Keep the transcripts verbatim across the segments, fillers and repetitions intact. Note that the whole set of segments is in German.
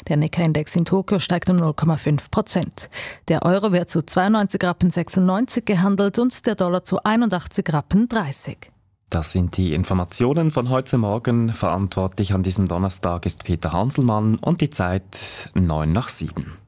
Der Nikkei-Index in Tokio steigt um null Komma fünf Prozent. Der Euro wird zu zweiundneunzig Rappen sechsundneunzig gehandelt und der Dollar zu einundachtzig Rappen dreißig. Das sind die Informationen von heute Morgen. Verantwortlich an diesem Donnerstag ist Peter Hanselmann und die Zeit neun nach sieben.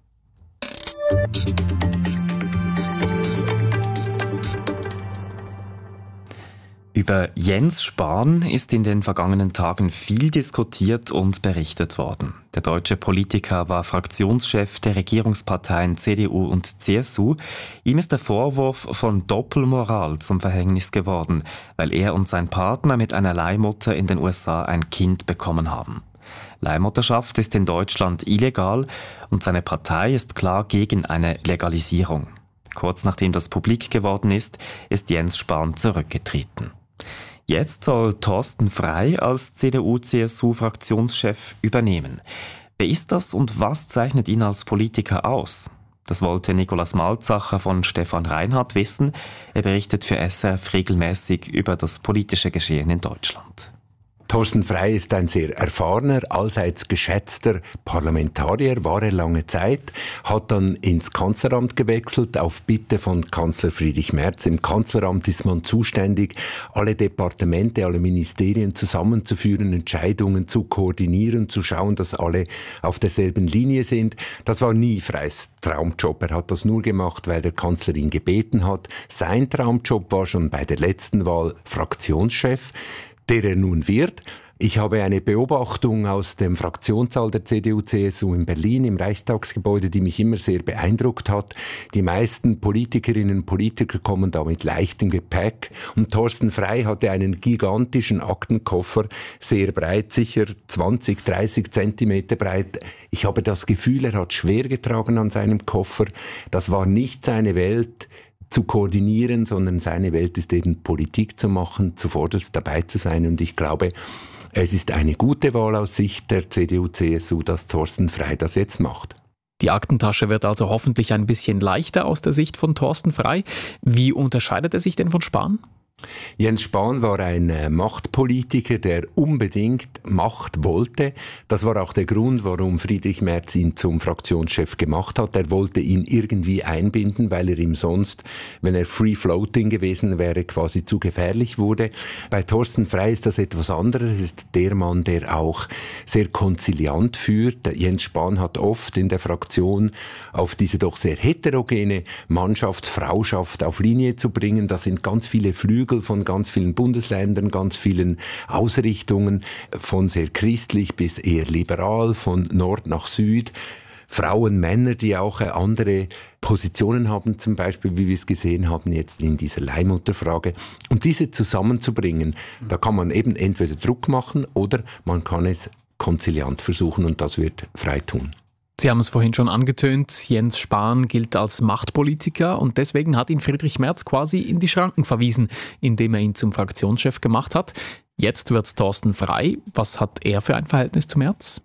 Über Jens Spahn ist in den vergangenen Tagen viel diskutiert und berichtet worden. Der deutsche Politiker war Fraktionschef der Regierungsparteien C D U und C S U. Ihm ist der Vorwurf von Doppelmoral zum Verhängnis geworden, weil er und sein Partner mit einer Leihmutter in den U S A ein Kind bekommen haben. Leihmutterschaft ist in Deutschland illegal und seine Partei ist klar gegen eine Legalisierung. Kurz nachdem das publik geworden ist, ist Jens Spahn zurückgetreten. Jetzt soll Thorsten Frey als C D U-C S U-Fraktionschef übernehmen. Wer ist das und was zeichnet ihn als Politiker aus? Das wollte Nikolaus Malzacher von Stefan Reinhardt wissen. Er berichtet für S R F regelmäßig über das politische Geschehen in Deutschland. Thorsten Frey ist ein sehr erfahrener, allseits geschätzter Parlamentarier, war er lange Zeit, hat dann ins Kanzleramt gewechselt auf Bitte von Kanzler Friedrich Merz. Im Kanzleramt ist man zuständig, alle Departemente, alle Ministerien zusammenzuführen, Entscheidungen zu koordinieren, zu schauen, dass alle auf derselben Linie sind. Das war nie Freys Traumjob. Er hat das nur gemacht, weil der Kanzler ihn gebeten hat. Sein Traumjob war schon bei der letzten Wahl Fraktionschef, der er nun wird. Ich habe eine Beobachtung aus dem Fraktionssaal der C D U-C S U in Berlin im Reichstagsgebäude, die mich immer sehr beeindruckt hat. Die meisten Politikerinnen und Politiker kommen da mit leichtem Gepäck und Thorsten Frey hatte einen gigantischen Aktenkoffer, sehr breit, sicher zwanzig, dreißig Zentimeter breit. Ich habe das Gefühl, er hat schwer getragen an seinem Koffer. Das war nicht seine Welt zu koordinieren, sondern seine Welt ist eben Politik zu machen, zuvorderst dabei zu sein. Und ich glaube, es ist eine gute Wahl aus Sicht der C D U-C S U, dass Thorsten Frey das jetzt macht. Die Aktentasche wird also hoffentlich ein bisschen leichter aus der Sicht von Thorsten Frey. Wie unterscheidet er sich denn von Spahn? Jens Spahn war ein Machtpolitiker, der unbedingt Macht wollte. Das war auch der Grund, warum Friedrich Merz ihn zum Fraktionschef gemacht hat. Er wollte ihn irgendwie einbinden, weil er ihm sonst, wenn er free floating gewesen wäre, quasi zu gefährlich wurde. Bei Thorsten Frey ist das etwas anderes. Es ist der Mann, der auch sehr konziliant führt. Jens Spahn hat oft in der Fraktion auf diese doch sehr heterogene Mannschaft, Frauschaft auf Linie zu bringen. Da sind ganz viele Flügel von ganz vielen Bundesländern, ganz vielen Ausrichtungen, von sehr christlich bis eher liberal, von Nord nach Süd. Frauen, Männer, die auch andere Positionen haben, zum Beispiel, wie wir es gesehen haben jetzt in dieser Leihmutterfrage. Und diese zusammenzubringen, da kann man eben entweder Druck machen oder man kann es konziliant versuchen und das wird Frey tun. Sie haben es vorhin schon angetönt, Jens Spahn gilt als Machtpolitiker und deswegen hat ihn Friedrich Merz quasi in die Schranken verwiesen, indem er ihn zum Fraktionschef gemacht hat. Jetzt wird's Thorsten Frey. Was hat er für ein Verhältnis zu Merz?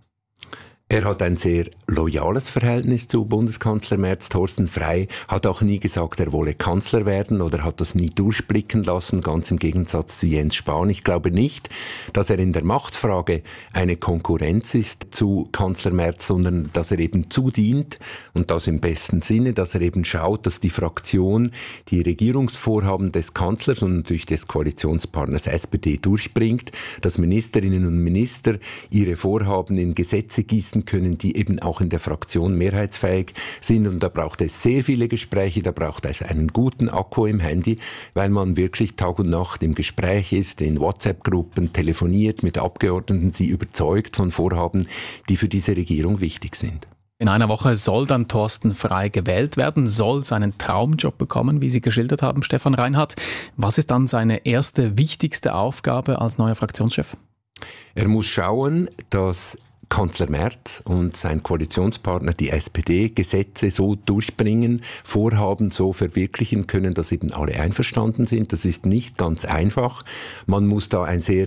Er hat ein sehr loyales Verhältnis zu Bundeskanzler Merz. Thorsten Frey hat auch nie gesagt, er wolle Kanzler werden oder hat das nie durchblicken lassen, ganz im Gegensatz zu Jens Spahn. Ich glaube nicht, dass er in der Machtfrage eine Konkurrenz ist zu Kanzler Merz, sondern dass er eben zudient und das im besten Sinne, dass er eben schaut, dass die Fraktion die Regierungsvorhaben des Kanzlers und natürlich des Koalitionspartners S P D durchbringt, dass Ministerinnen und Minister ihre Vorhaben in Gesetze gießen können, die eben auch in der Fraktion mehrheitsfähig sind. Und da braucht es sehr viele Gespräche, da braucht es einen guten Akku im Handy, weil man wirklich Tag und Nacht im Gespräch ist, in WhatsApp-Gruppen telefoniert mit Abgeordneten, sie überzeugt von Vorhaben, die für diese Regierung wichtig sind. In einer Woche soll dann Thorsten Frey gewählt werden, soll seinen Traumjob bekommen, wie Sie geschildert haben, Stefan Reinhardt. Was ist dann seine erste, wichtigste Aufgabe als neuer Fraktionschef? Er muss schauen, dass Kanzler Merz und sein Koalitionspartner, die S P D, Gesetze so durchbringen, Vorhaben so verwirklichen können, dass eben alle einverstanden sind. Das ist nicht ganz einfach. Man muss da ein sehr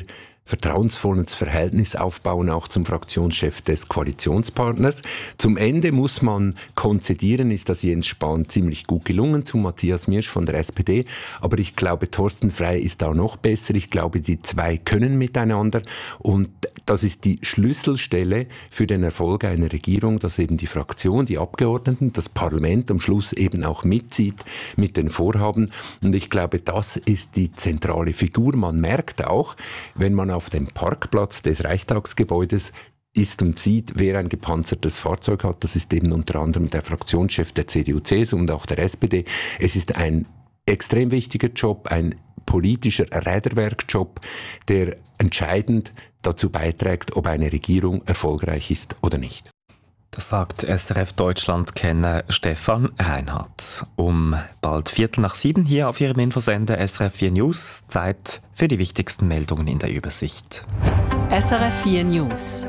vertrauensvolles Verhältnis aufbauen, auch zum Fraktionschef des Koalitionspartners. Zum Ende muss man konzedieren, ist das Jens Spahn ziemlich gut gelungen, zu Matthias Mirsch von der S P D. Aber ich glaube, Thorsten Frey ist da noch besser. Ich glaube, die zwei können miteinander. Und das ist die Schlüsselstelle für den Erfolg einer Regierung, dass eben die Fraktion, die Abgeordneten, das Parlament am Schluss eben auch mitzieht mit den Vorhaben. Und ich glaube, das ist die zentrale Figur. Man merkt auch, wenn man auf dem Parkplatz des Reichstagsgebäudes ist und sieht, wer ein gepanzertes Fahrzeug hat. Das ist eben unter anderem der Fraktionschef der C D U C S U und auch der S P D. Es ist ein extrem wichtiger Job, ein politischer Räderwerkjob, der entscheidend dazu beiträgt, ob eine Regierung erfolgreich ist oder nicht. Das sagt S R F-Deutschland-Kenner Stefan Reinhardt. Um bald Viertel nach sieben hier auf Ihrem Infosender S R F vier News. Zeit für die wichtigsten Meldungen in der Übersicht. S R F vier News.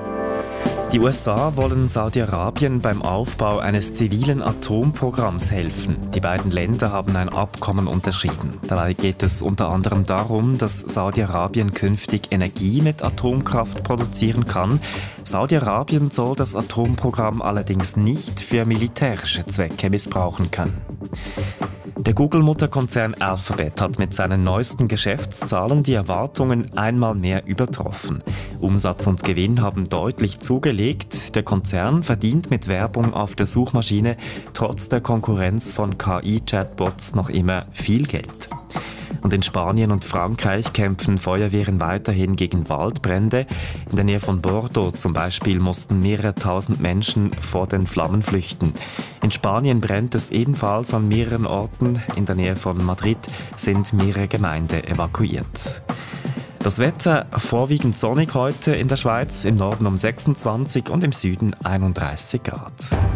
Die U S A wollen Saudi-Arabien beim Aufbau eines zivilen Atomprogramms helfen. Die beiden Länder haben ein Abkommen unterschrieben. Dabei geht es unter anderem darum, dass Saudi-Arabien künftig Energie mit Atomkraft produzieren kann. Saudi-Arabien soll das Atomprogramm allerdings nicht für militärische Zwecke missbrauchen können. Der Google-Mutterkonzern Alphabet hat mit seinen neuesten Geschäftszahlen die Erwartungen einmal mehr übertroffen. Umsatz und Gewinn haben deutlich zugelegt. Der Konzern verdient mit Werbung auf der Suchmaschine trotz der Konkurrenz von K I-Chatbots noch immer viel Geld. Und in Spanien und Frankreich kämpfen Feuerwehren weiterhin gegen Waldbrände. In der Nähe von Bordeaux zum Beispiel mussten mehrere tausend Menschen vor den Flammen flüchten. In Spanien brennt es ebenfalls an mehreren Orten. In der Nähe von Madrid sind mehrere Gemeinden evakuiert. Das Wetter vorwiegend sonnig heute in der Schweiz, im Norden um sechsundzwanzig und im Süden einunddreißig Grad.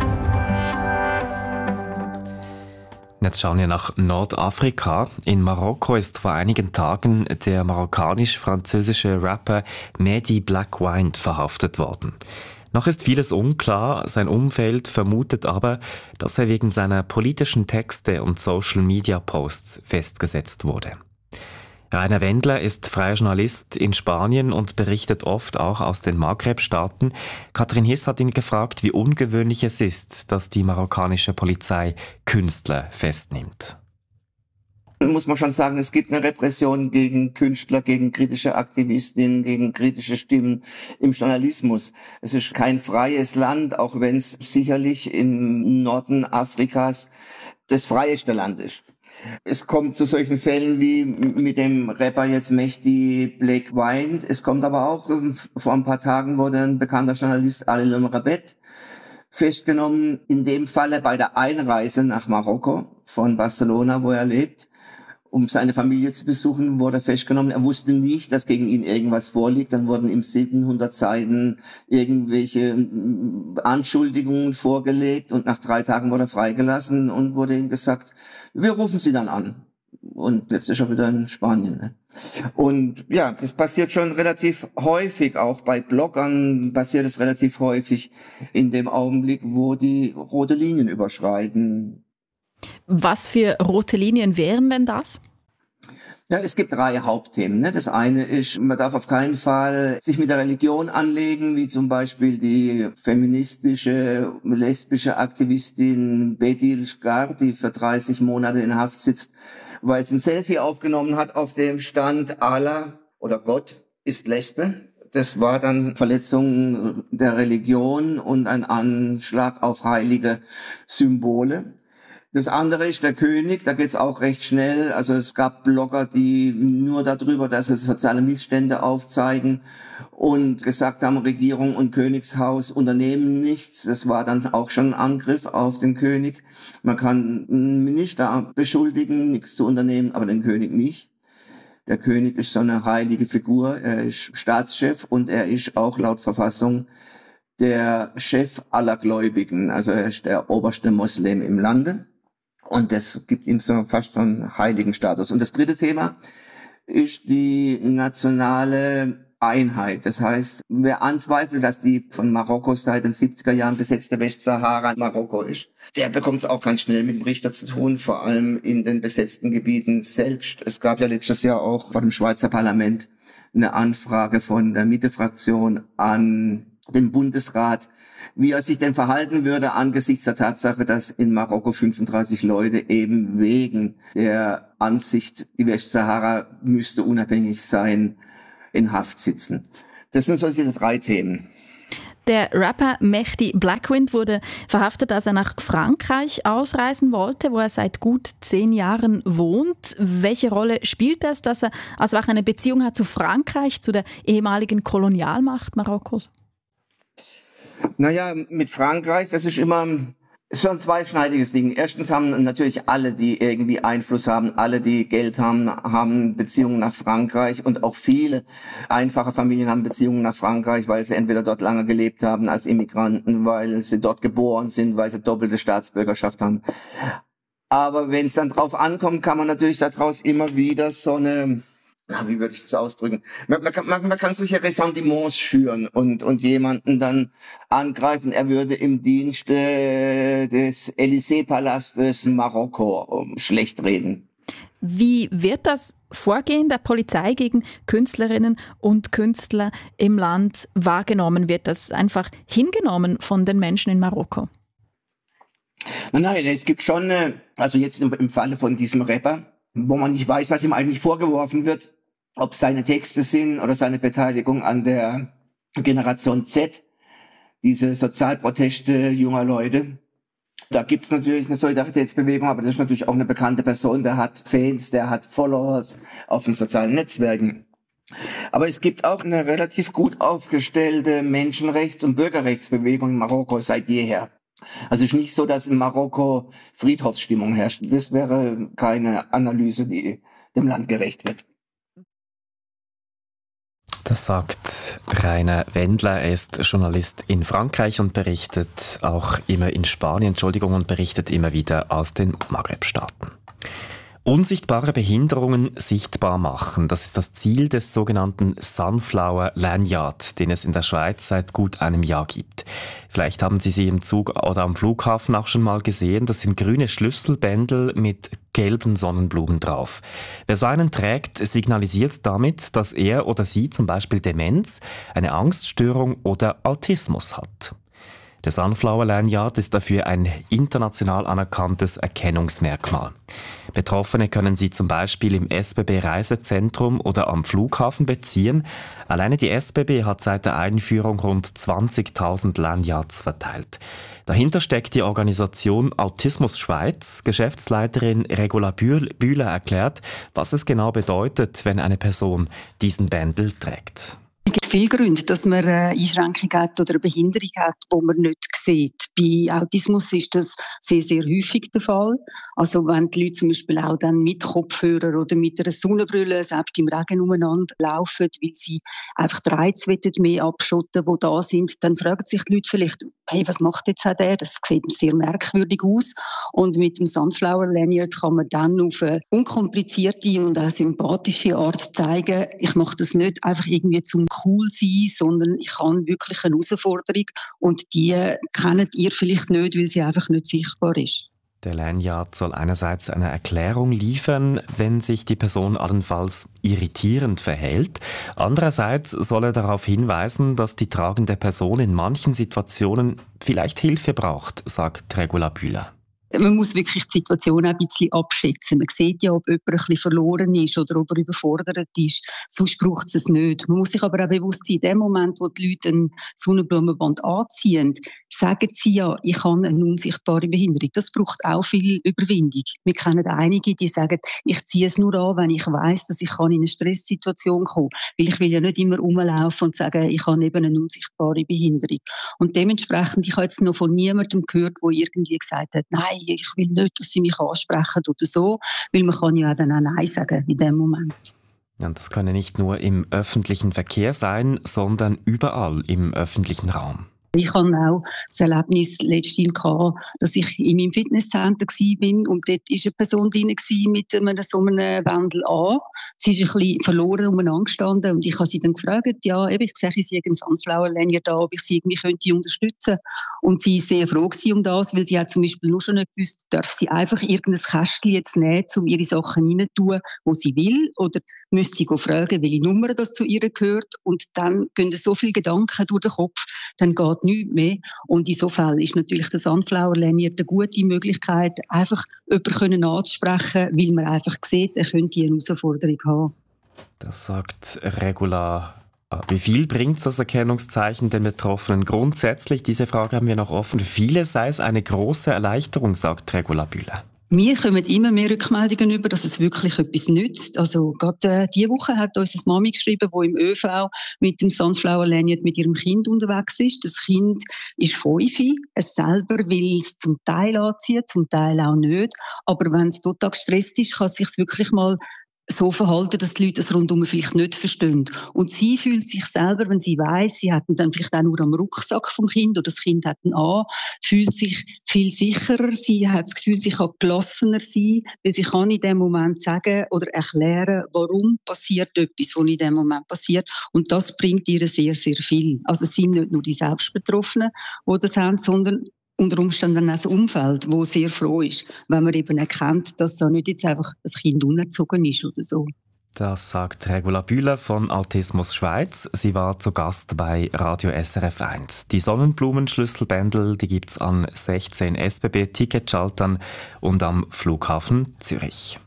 Jetzt schauen wir nach Nordafrika. In Marokko ist vor einigen Tagen der marokkanisch-französische Rapper Mehdi Black Wind verhaftet worden. Noch ist vieles unklar, sein Umfeld vermutet aber, dass er wegen seiner politischen Texte und Social-Media-Posts festgesetzt wurde. Rainer Wendler ist freier Journalist in Spanien und berichtet oft auch aus den Maghreb-Staaten. Katrin Hiss hat ihn gefragt, wie ungewöhnlich es ist, dass die marokkanische Polizei Künstler festnimmt. Muss man schon sagen, es gibt eine Repression gegen Künstler, gegen kritische Aktivistinnen, gegen kritische Stimmen im Journalismus. Es ist kein freies Land, auch wenn es sicherlich im Norden Afrikas das freieste Land ist. Es kommt zu solchen Fällen wie mit dem Rapper jetzt Mehdi Black Wind. Es kommt aber auch, vor ein paar Tagen wurde ein bekannter Journalist Ali Lemrabet festgenommen, in dem Falle bei der Einreise nach Marokko von Barcelona, wo er lebt, um seine Familie zu besuchen, wurde er festgenommen. Er wusste nicht, dass gegen ihn irgendwas vorliegt. Dann wurden ihm siebenhundert Seiten irgendwelche Anschuldigungen vorgelegt und nach drei Tagen wurde er freigelassen und wurde ihm gesagt, wir rufen Sie dann an. Und jetzt ist er wieder in Spanien. Ne? Und ja, das passiert schon relativ häufig, auch bei Bloggern passiert es relativ häufig in dem Augenblick, wo die rote Linien überschreiten. Was für rote Linien wären denn das? Ja, es gibt drei Hauptthemen. Ne? Das eine ist, man darf auf keinen Fall sich mit der Religion anlegen, wie zum Beispiel die feministische, lesbische Aktivistin Bedil Shkar, die für dreißig Monate in Haft sitzt, weil sie ein Selfie aufgenommen hat, auf dem stand Allah oder Gott ist Lesbe. Das war dann Verletzung der Religion und ein Anschlag auf heilige Symbole. Das andere ist der König, da geht's auch recht schnell. Also es gab Blogger, die nur darüber, dass es soziale Missstände aufzeigen und gesagt haben, Regierung und Königshaus unternehmen nichts. Das war dann auch schon ein Angriff auf den König. Man kann einen Minister beschuldigen, nichts zu unternehmen, aber den König nicht. Der König ist so eine heilige Figur, er ist Staatschef und er ist auch laut Verfassung der Chef aller Gläubigen. Also er ist der oberste Moslem im Lande. Und das gibt ihm so fast so einen heiligen Status. Und das dritte Thema ist die nationale Einheit. Das heißt, wer anzweifelt, dass die von Marokko seit den siebziger Jahren besetzte Westsahara Marokko ist, der bekommt es auch ganz schnell mit dem Richter zu tun, vor allem in den besetzten Gebieten selbst. Es gab ja letztes Jahr auch vor dem Schweizer Parlament eine Anfrage von der Mitte-Fraktion an den Bundesrat, wie er sich denn verhalten würde angesichts der Tatsache, dass in Marokko fünfunddreißig Leute eben wegen der Ansicht, die Westsahara müsste unabhängig sein, in Haft sitzen. Das sind solche drei Themen. Der Rapper Mehdi Blackwind wurde verhaftet, als er nach Frankreich ausreisen wollte, wo er seit gut zehn Jahren wohnt. Welche Rolle spielt das, dass er also auch eine Beziehung hat zu Frankreich, zu der ehemaligen Kolonialmacht Marokkos? Naja, mit Frankreich, das ist immer ist schon ein zweischneidiges Ding. Erstens haben natürlich alle, die irgendwie Einfluss haben, alle, die Geld haben, haben Beziehungen nach Frankreich, und auch viele einfache Familien haben Beziehungen nach Frankreich, weil sie entweder dort lange gelebt haben als Immigranten, weil sie dort geboren sind, weil sie doppelte Staatsbürgerschaft haben. Aber wenn es dann drauf ankommt, kann man natürlich daraus immer wieder so eine, wie würde ich das ausdrücken? Man, man, kann, man, man kann solche Ressentiments schüren und, und jemanden dann angreifen. Er würde im Dienste des Élysée-Palastes Marokko schlecht reden. Wie wird das Vorgehen der Polizei gegen Künstlerinnen und Künstler im Land wahrgenommen? Wird das einfach hingenommen von den Menschen in Marokko? Nein, nein, es gibt schon, also jetzt im, im Falle von diesem Rapper, wo man nicht weiß, was ihm eigentlich vorgeworfen wird, ob seine Texte sind oder seine Beteiligung an der Generation Z, diese Sozialproteste junger Leute. Da gibt's natürlich eine Solidaritätsbewegung, aber das ist natürlich auch eine bekannte Person, der hat Fans, der hat Followers auf den sozialen Netzwerken. Aber es gibt auch eine relativ gut aufgestellte Menschenrechts- und Bürgerrechtsbewegung in Marokko seit jeher. Also es ist nicht so, dass in Marokko Friedhofsstimmung herrscht. Das wäre keine Analyse, die dem Land gerecht wird. Das sagt Rainer Wendler. Er ist Journalist in Frankreich und berichtet auch immer in Spanien, Entschuldigung, und berichtet immer wieder aus den Maghreb-Staaten. Unsichtbare Behinderungen sichtbar machen. Das ist das Ziel des sogenannten Sunflower Lanyard, den es in der Schweiz seit gut einem Jahr gibt. Vielleicht haben Sie sie im Zug oder am Flughafen auch schon mal gesehen. Das sind grüne Schlüsselbändel mit gelben Sonnenblumen drauf. Wer so einen trägt, signalisiert damit, dass er oder sie zum Beispiel Demenz, eine Angststörung oder Autismus hat. Der Sunflower Lanyard ist dafür ein international anerkanntes Erkennungsmerkmal. Betroffene können sie zum Beispiel im S B B-Reisezentrum oder am Flughafen beziehen. Alleine die S B B hat seit der Einführung rund zwanzigtausend Lanyards verteilt. Dahinter steckt die Organisation Autismus Schweiz. Geschäftsleiterin Regula Bühler erklärt, was es genau bedeutet, wenn eine Person diesen Bändel trägt. Es gibt viele Gründe, dass man eine Einschränkung hat oder eine Behinderung hat, die man nicht sieht. Bei Autismus ist das sehr, sehr häufig der Fall. Also wenn die Leute zum Beispiel auch dann mit Kopfhörer oder mit einer Sonnenbrille selbst im Regen umeinander laufen, weil sie einfach die Reize mehr abschotten, die da sind, dann fragen sich die Leute vielleicht, hey, was macht jetzt auch der? Das sieht sehr merkwürdig aus. Und mit dem Sunflower Lanyard kann man dann auf eine unkomplizierte und auch sympathische Art zeigen, ich mache das nicht einfach irgendwie zum cool sein, sondern ich habe wirklich eine Herausforderung und die kennt ihr vielleicht nicht, weil sie einfach nicht sichtbar ist. Der Lanyard soll einerseits eine Erklärung liefern, wenn sich die Person allenfalls irritierend verhält. Andererseits soll er darauf hinweisen, dass die tragende Person in manchen Situationen vielleicht Hilfe braucht, sagt Regula Bühler. Man muss wirklich die Situation auch ein bisschen abschätzen. Man sieht ja, ob jemand ein bisschen verloren ist oder ob er überfordert ist. Sonst braucht es es nicht. Man muss sich aber auch bewusst sein, in dem Moment, wo die Leute ein Sonnenblumenband anziehen, sagen sie ja, ich habe eine unsichtbare Behinderung. Das braucht auch viel Überwindung. Wir kennen einige, die sagen, ich ziehe es nur an, wenn ich weiss, dass ich in eine Stresssituation kommen kann. Weil ich will ja nicht immer rumlaufen und sagen, ich habe eben eine unsichtbare Behinderung. Und dementsprechend, ich habe jetzt noch von niemandem gehört, der irgendwie gesagt hat, nein, ich will nicht, dass sie mich ansprechen oder so. Weil man kann ja auch dann auch Nein sagen in dem Moment. Ja, das könne nicht nur im öffentlichen Verkehr sein, sondern überall im öffentlichen Raum. Ich hatte auch das Erlebnis letztens gehabt, dass ich in meinem Fitnesscenter war und dort war eine Person drin mit einem, so einem Wendel an. Sie ist ein bisschen verloren umeinander gestanden und ich habe sie dann gefragt, ja, eben, ich sehe, sie hat einen Sunflower-Lanyard da, ob ich sie irgendwie könnte unterstützen. Und sie war sehr froh um das, weil sie hat zum Beispiel nur schon nicht gewusst, darf sie einfach irgendein Kästchen jetzt nehmen, um ihre Sachen reinzutun, wo sie will, oder müsste sie fragen, welche Nummer das zu ihr gehört, und dann gehen so viele Gedanken durch den Kopf, dann geht nichts mehr. Und insofern ist natürlich der Sunflower-Lanyard eine gute Möglichkeit, einfach jemanden anzusprechen, weil man einfach sieht, er könnte eine Herausforderung haben. Das sagt Regula. Wie viel bringt das Erkennungszeichen den Betroffenen? Grundsätzlich, diese Frage haben wir noch offen. Für viele sei es eine große Erleichterung, sagt Regula Bühler. Wir kommen immer mehr Rückmeldungen über, dass es wirklich etwas nützt. Also gerade äh, diese Woche hat uns eine Mami geschrieben, die im ÖV mit dem Sunflower-Lanyard mit ihrem Kind unterwegs ist. Das Kind ist fünf, es selber will es zum Teil anziehen, zum Teil auch nicht. Aber wenn es total gestresst ist, kann es sich wirklich mal so verhalten, dass die Leute es rundum vielleicht nicht verstehen. Und sie fühlt sich selber, wenn sie weiss, sie hat ihn dann vielleicht auch nur am Rucksack vom Kind oder das Kind hat ihn an, fühlt sich viel sicherer, sie hat das Gefühl, sie kann gelassener sein, weil sie kann in dem Moment sagen oder erklären, warum passiert etwas, was in dem Moment passiert. Und das bringt ihr sehr, sehr viel. Also es sind nicht nur die Selbstbetroffenen, die das haben, sondern unter Umständen auch das Umfeld, das sehr froh ist, wenn man eben erkennt, dass da nicht jetzt einfach ein Kind unerzogen ist oder so. Das sagt Regula Bühler von Autismus Schweiz. Sie war zu Gast bei Radio S R F eins. Die Sonnenblumenschlüsselbändel, die gibt's an sechzehn S B B-Ticketschaltern und am Flughafen Zürich.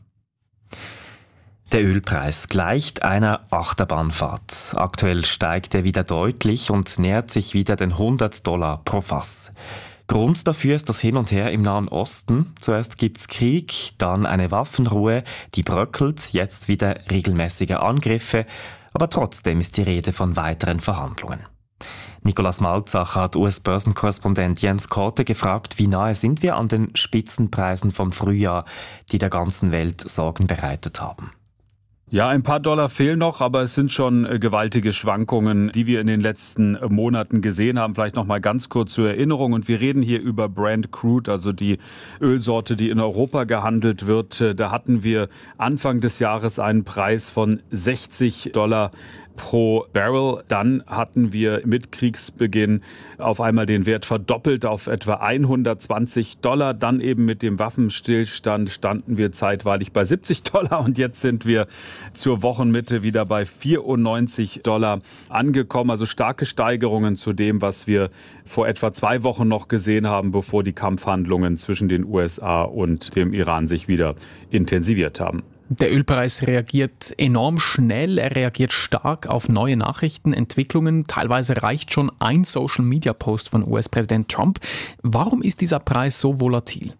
Der Ölpreis gleicht einer Achterbahnfahrt. Aktuell steigt er wieder deutlich und nähert sich wieder den hundert Dollar pro Fass. Grund dafür ist das Hin und Her im Nahen Osten. Zuerst gibt's Krieg, dann eine Waffenruhe, die bröckelt, jetzt wieder regelmäßige Angriffe, aber trotzdem ist die Rede von weiteren Verhandlungen. Nikolaus Malzacher hat U S-Börsenkorrespondent Jens Korte gefragt, wie nahe sind wir an den Spitzenpreisen vom Frühjahr, die der ganzen Welt Sorgen bereitet haben. Ja, ein paar Dollar fehlen noch, aber es sind schon gewaltige Schwankungen, die wir in den letzten Monaten gesehen haben. Vielleicht noch mal ganz kurz zur Erinnerung. Und wir reden hier über Brent Crude, also die Ölsorte, die in Europa gehandelt wird. Da hatten wir Anfang des Jahres einen Preis von sechzig Dollar pro Barrel. Dann hatten wir mit Kriegsbeginn auf einmal den Wert verdoppelt auf etwa hundertzwanzig Dollar. Dann eben mit dem Waffenstillstand standen wir zeitweilig bei siebzig Dollar und jetzt sind wir zur Wochenmitte wieder bei vierundneunzig Dollar angekommen. Also starke Steigerungen zu dem, was wir vor etwa zwei Wochen noch gesehen haben, bevor die Kampfhandlungen zwischen den U S A und dem Iran sich wieder intensiviert haben. Der Ölpreis reagiert enorm schnell, er reagiert stark auf neue Nachrichtenentwicklungen. Teilweise reicht schon ein Social-Media-Post von U S-Präsident Trump. Warum ist dieser Preis so volatil?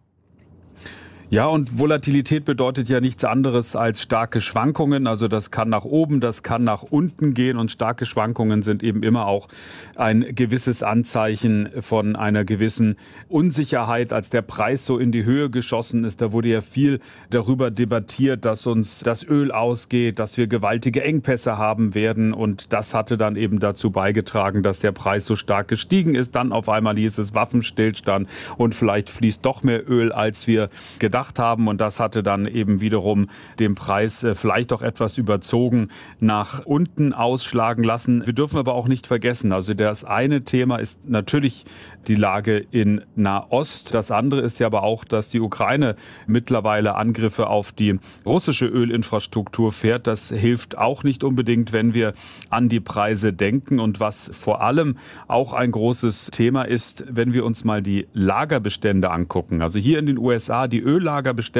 Ja, und Volatilität bedeutet ja nichts anderes als starke Schwankungen. Also das kann nach oben, das kann nach unten gehen und starke Schwankungen sind eben immer auch ein gewisses Anzeichen von einer gewissen Unsicherheit. Als der Preis so in die Höhe geschossen ist, da wurde ja viel darüber debattiert, dass uns das Öl ausgeht, dass wir gewaltige Engpässe haben werden und das hatte dann eben dazu beigetragen, dass der Preis so stark gestiegen ist. Dann auf einmal hieß es Waffenstillstand und vielleicht fließt doch mehr Öl, als wir gedacht haben und das hatte dann eben wiederum den Preis vielleicht auch etwas überzogen nach unten ausschlagen lassen. Wir dürfen aber auch nicht vergessen, also das eine Thema ist natürlich die Lage in Nahost. Das andere ist ja aber auch, dass die Ukraine mittlerweile Angriffe auf die russische Ölinfrastruktur fährt. Das hilft auch nicht unbedingt, wenn wir an die Preise denken und was vor allem auch ein großes Thema ist, wenn wir uns mal die Lagerbestände angucken. Also hier in den U S A, die Öllagerbestände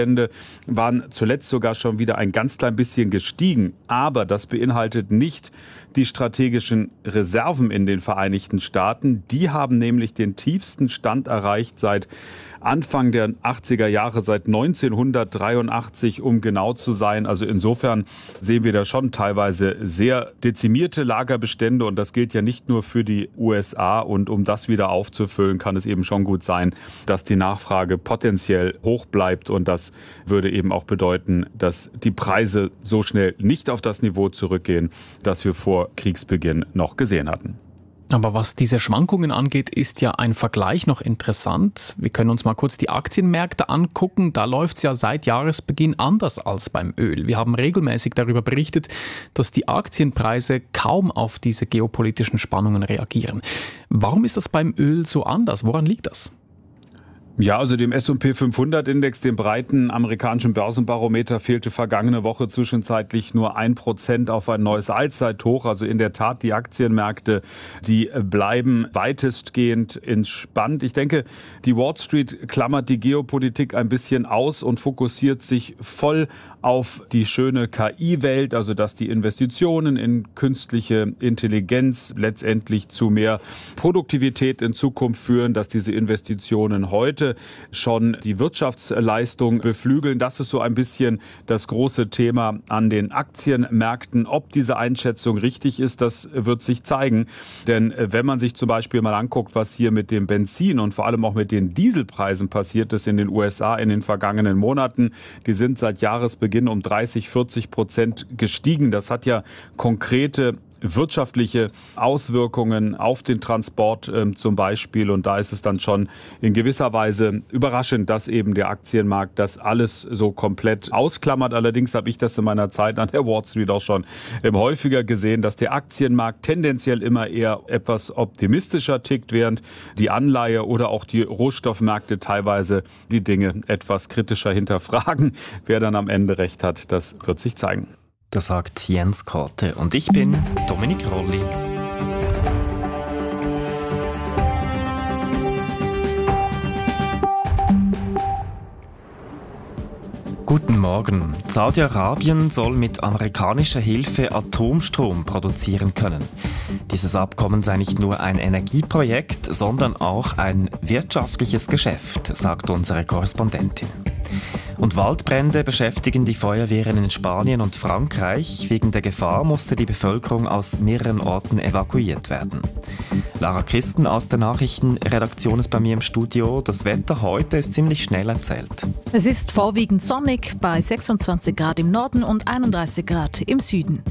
waren zuletzt sogar schon wieder ein ganz klein bisschen gestiegen. Aber das beinhaltet nicht die strategischen Reserven in den Vereinigten Staaten. Die haben nämlich den tiefsten Stand erreicht seit Anfang der achtziger Jahre, seit neunzehnhundertdreiundachtzig, um genau zu sein. Also insofern sehen wir da schon teilweise sehr dezimierte Lagerbestände und das gilt ja nicht nur für die U S A. Und um das wieder aufzufüllen, kann es eben schon gut sein, dass die Nachfrage potenziell hoch bleibt und das würde eben auch bedeuten, dass die Preise so schnell nicht auf das Niveau zurückgehen, das wir vor Kriegsbeginn noch gesehen hatten. Aber was diese Schwankungen angeht, ist ja ein Vergleich noch interessant. Wir können uns mal kurz die Aktienmärkte angucken. Da läuft es ja seit Jahresbeginn anders als beim Öl. Wir haben regelmäßig darüber berichtet, dass die Aktienpreise kaum auf diese geopolitischen Spannungen reagieren. Warum ist das beim Öl so anders? Woran liegt das? Ja, also dem S und P fünfhundert Index, dem breiten amerikanischen Börsenbarometer, fehlte vergangene Woche zwischenzeitlich nur ein Prozent auf ein neues Allzeithoch. Also in der Tat, die Aktienmärkte, die bleiben weitestgehend entspannt. Ich denke, die Wall Street klammert die Geopolitik ein bisschen aus und fokussiert sich voll auf die schöne K I-Welt, also dass die Investitionen in künstliche Intelligenz letztendlich zu mehr Produktivität in Zukunft führen, dass diese Investitionen heute schon die Wirtschaftsleistung beflügeln. Das ist so ein bisschen das große Thema an den Aktienmärkten. Ob diese Einschätzung richtig ist, das wird sich zeigen. Denn wenn man sich zum Beispiel mal anguckt, was hier mit dem Benzin und vor allem auch mit den Dieselpreisen passiert ist in den U S A in den vergangenen Monaten, die sind seit Jahresbeginn um dreißig, vierzig Prozent gestiegen. Das hat ja konkrete wirtschaftliche Auswirkungen auf den Transport äh, zum Beispiel. Und da ist es dann schon in gewisser Weise überraschend, dass eben der Aktienmarkt das alles so komplett ausklammert. Allerdings habe ich das in meiner Zeit an der Wall Street auch schon ähm, häufiger gesehen, dass der Aktienmarkt tendenziell immer eher etwas optimistischer tickt, während die Anleihe oder auch die Rohstoffmärkte teilweise die Dinge etwas kritischer hinterfragen. Wer dann am Ende recht hat, das wird sich zeigen. Das sagt Jens Korte und ich bin Dominik Rolli. Guten Morgen. Saudi-Arabien soll mit amerikanischer Hilfe Atomstrom produzieren können. Dieses Abkommen sei nicht nur ein Energieprojekt, sondern auch ein wirtschaftliches Geschäft, sagt unsere Korrespondentin. Und Waldbrände beschäftigen die Feuerwehren in Spanien und Frankreich. Wegen der Gefahr musste die Bevölkerung aus mehreren Orten evakuiert werden. Lara Christen aus der Nachrichtenredaktion ist bei mir im Studio. Das Wetter heute ist ziemlich schnell erzählt. Es ist vorwiegend sonnig bei sechsundzwanzig Grad im Norden und einunddreißig Grad im Süden.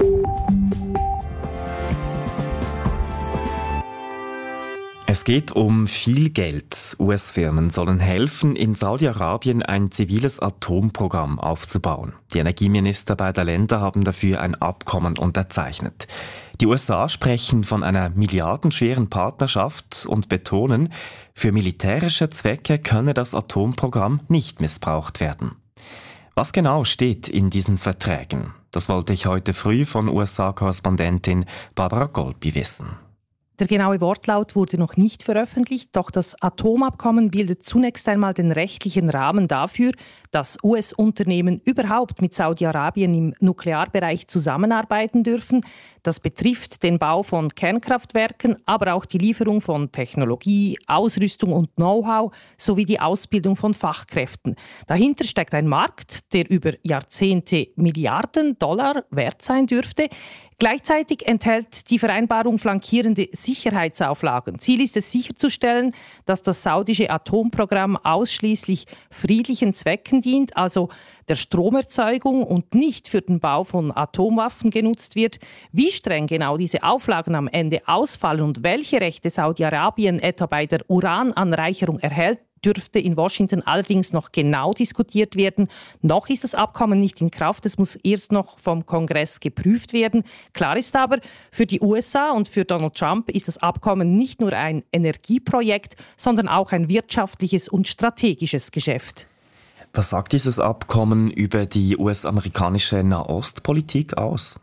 Es geht um viel Geld. U S-Firmen sollen helfen, in Saudi-Arabien ein ziviles Atomprogramm aufzubauen. Die Energieminister beider Länder haben dafür ein Abkommen unterzeichnet. Die U S A sprechen von einer milliardenschweren Partnerschaft und betonen, für militärische Zwecke könne das Atomprogramm nicht missbraucht werden. Was genau steht in diesen Verträgen? Das wollte ich heute früh von U S A-Korrespondentin Barbara Golpi wissen. Der genaue Wortlaut wurde noch nicht veröffentlicht, doch das Atomabkommen bildet zunächst einmal den rechtlichen Rahmen dafür, dass U S-Unternehmen überhaupt mit Saudi-Arabien im Nuklearbereich zusammenarbeiten dürfen. Das betrifft den Bau von Kernkraftwerken, aber auch die Lieferung von Technologie, Ausrüstung und Know-how sowie die Ausbildung von Fachkräften. Dahinter steckt ein Markt, der über Jahrzehnte Milliarden Dollar wert sein dürfte. Gleichzeitig enthält die Vereinbarung flankierende Sicherheitsauflagen. Ziel ist es sicherzustellen, dass das saudische Atomprogramm ausschließlich friedlichen Zwecken dient, also der Stromerzeugung und nicht für den Bau von Atomwaffen genutzt wird. Wie streng genau diese Auflagen am Ende ausfallen und welche Rechte Saudi-Arabien etwa bei der Urananreicherung erhält, dürfte in Washington allerdings noch genau diskutiert werden. Noch ist das Abkommen nicht in Kraft, es muss erst noch vom Kongress geprüft werden. Klar ist aber, für die U S A und für Donald Trump ist das Abkommen nicht nur ein Energieprojekt, sondern auch ein wirtschaftliches und strategisches Geschäft. Was sagt dieses Abkommen über die U S-amerikanische Nahostpolitik aus?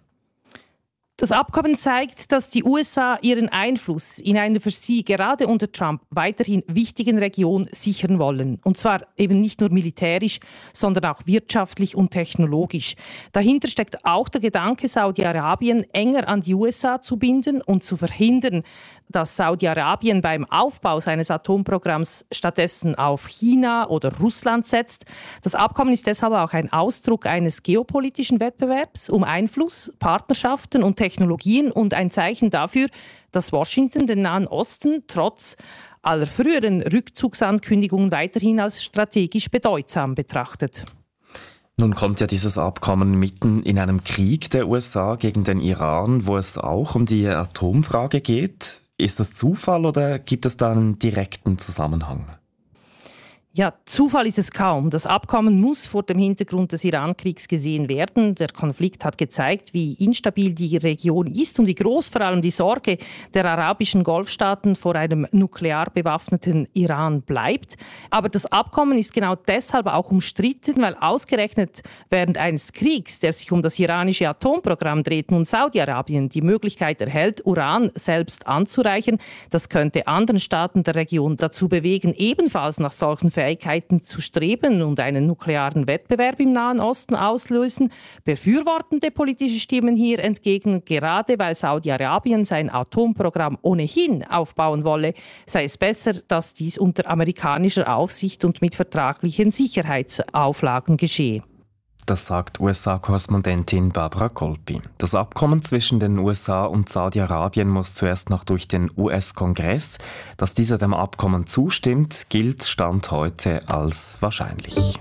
Das Abkommen zeigt, dass die U S A ihren Einfluss in einer für sie gerade unter Trump weiterhin wichtigen Region sichern wollen. Und zwar eben nicht nur militärisch, sondern auch wirtschaftlich und technologisch. Dahinter steckt auch der Gedanke, Saudi-Arabien enger an die U S A zu binden und zu verhindern, dass Saudi-Arabien beim Aufbau seines Atomprogramms stattdessen auf China oder Russland setzt. Das Abkommen ist deshalb auch ein Ausdruck eines geopolitischen Wettbewerbs um Einfluss, Partnerschaften und Technologien und ein Zeichen dafür, dass Washington den Nahen Osten trotz aller früheren Rückzugsankündigungen weiterhin als strategisch bedeutsam betrachtet. Nun kommt ja dieses Abkommen mitten in einem Krieg der U S A gegen den Iran, wo es auch um die Atomfrage geht. Ist das Zufall oder gibt es da einen direkten Zusammenhang? Ja, Zufall ist es kaum. Das Abkommen muss vor dem Hintergrund des Iran-Kriegs gesehen werden. Der Konflikt hat gezeigt, wie instabil die Region ist und wie groß vor allem die Sorge der arabischen Golfstaaten vor einem nuklear bewaffneten Iran bleibt. Aber das Abkommen ist genau deshalb auch umstritten, weil ausgerechnet während eines Kriegs, der sich um das iranische Atomprogramm dreht, nun Saudi-Arabien die Möglichkeit erhält, Uran selbst anzureichern. Das könnte anderen Staaten der Region dazu bewegen, ebenfalls nach solchen Fähigkeiten zu streben und einen nuklearen Wettbewerb im Nahen Osten auslösen. Befürwortende politische Stimmen hier entgegnen, gerade weil Saudi-Arabien sein Atomprogramm ohnehin aufbauen wolle, sei es besser, dass dies unter amerikanischer Aufsicht und mit vertraglichen Sicherheitsauflagen geschehe. Das sagt U S A-Korrespondentin Barbara Kolpi. Das Abkommen zwischen den U S A und Saudi-Arabien muss zuerst noch durch den U S-Kongress. Dass dieser dem Abkommen zustimmt, gilt Stand heute als wahrscheinlich.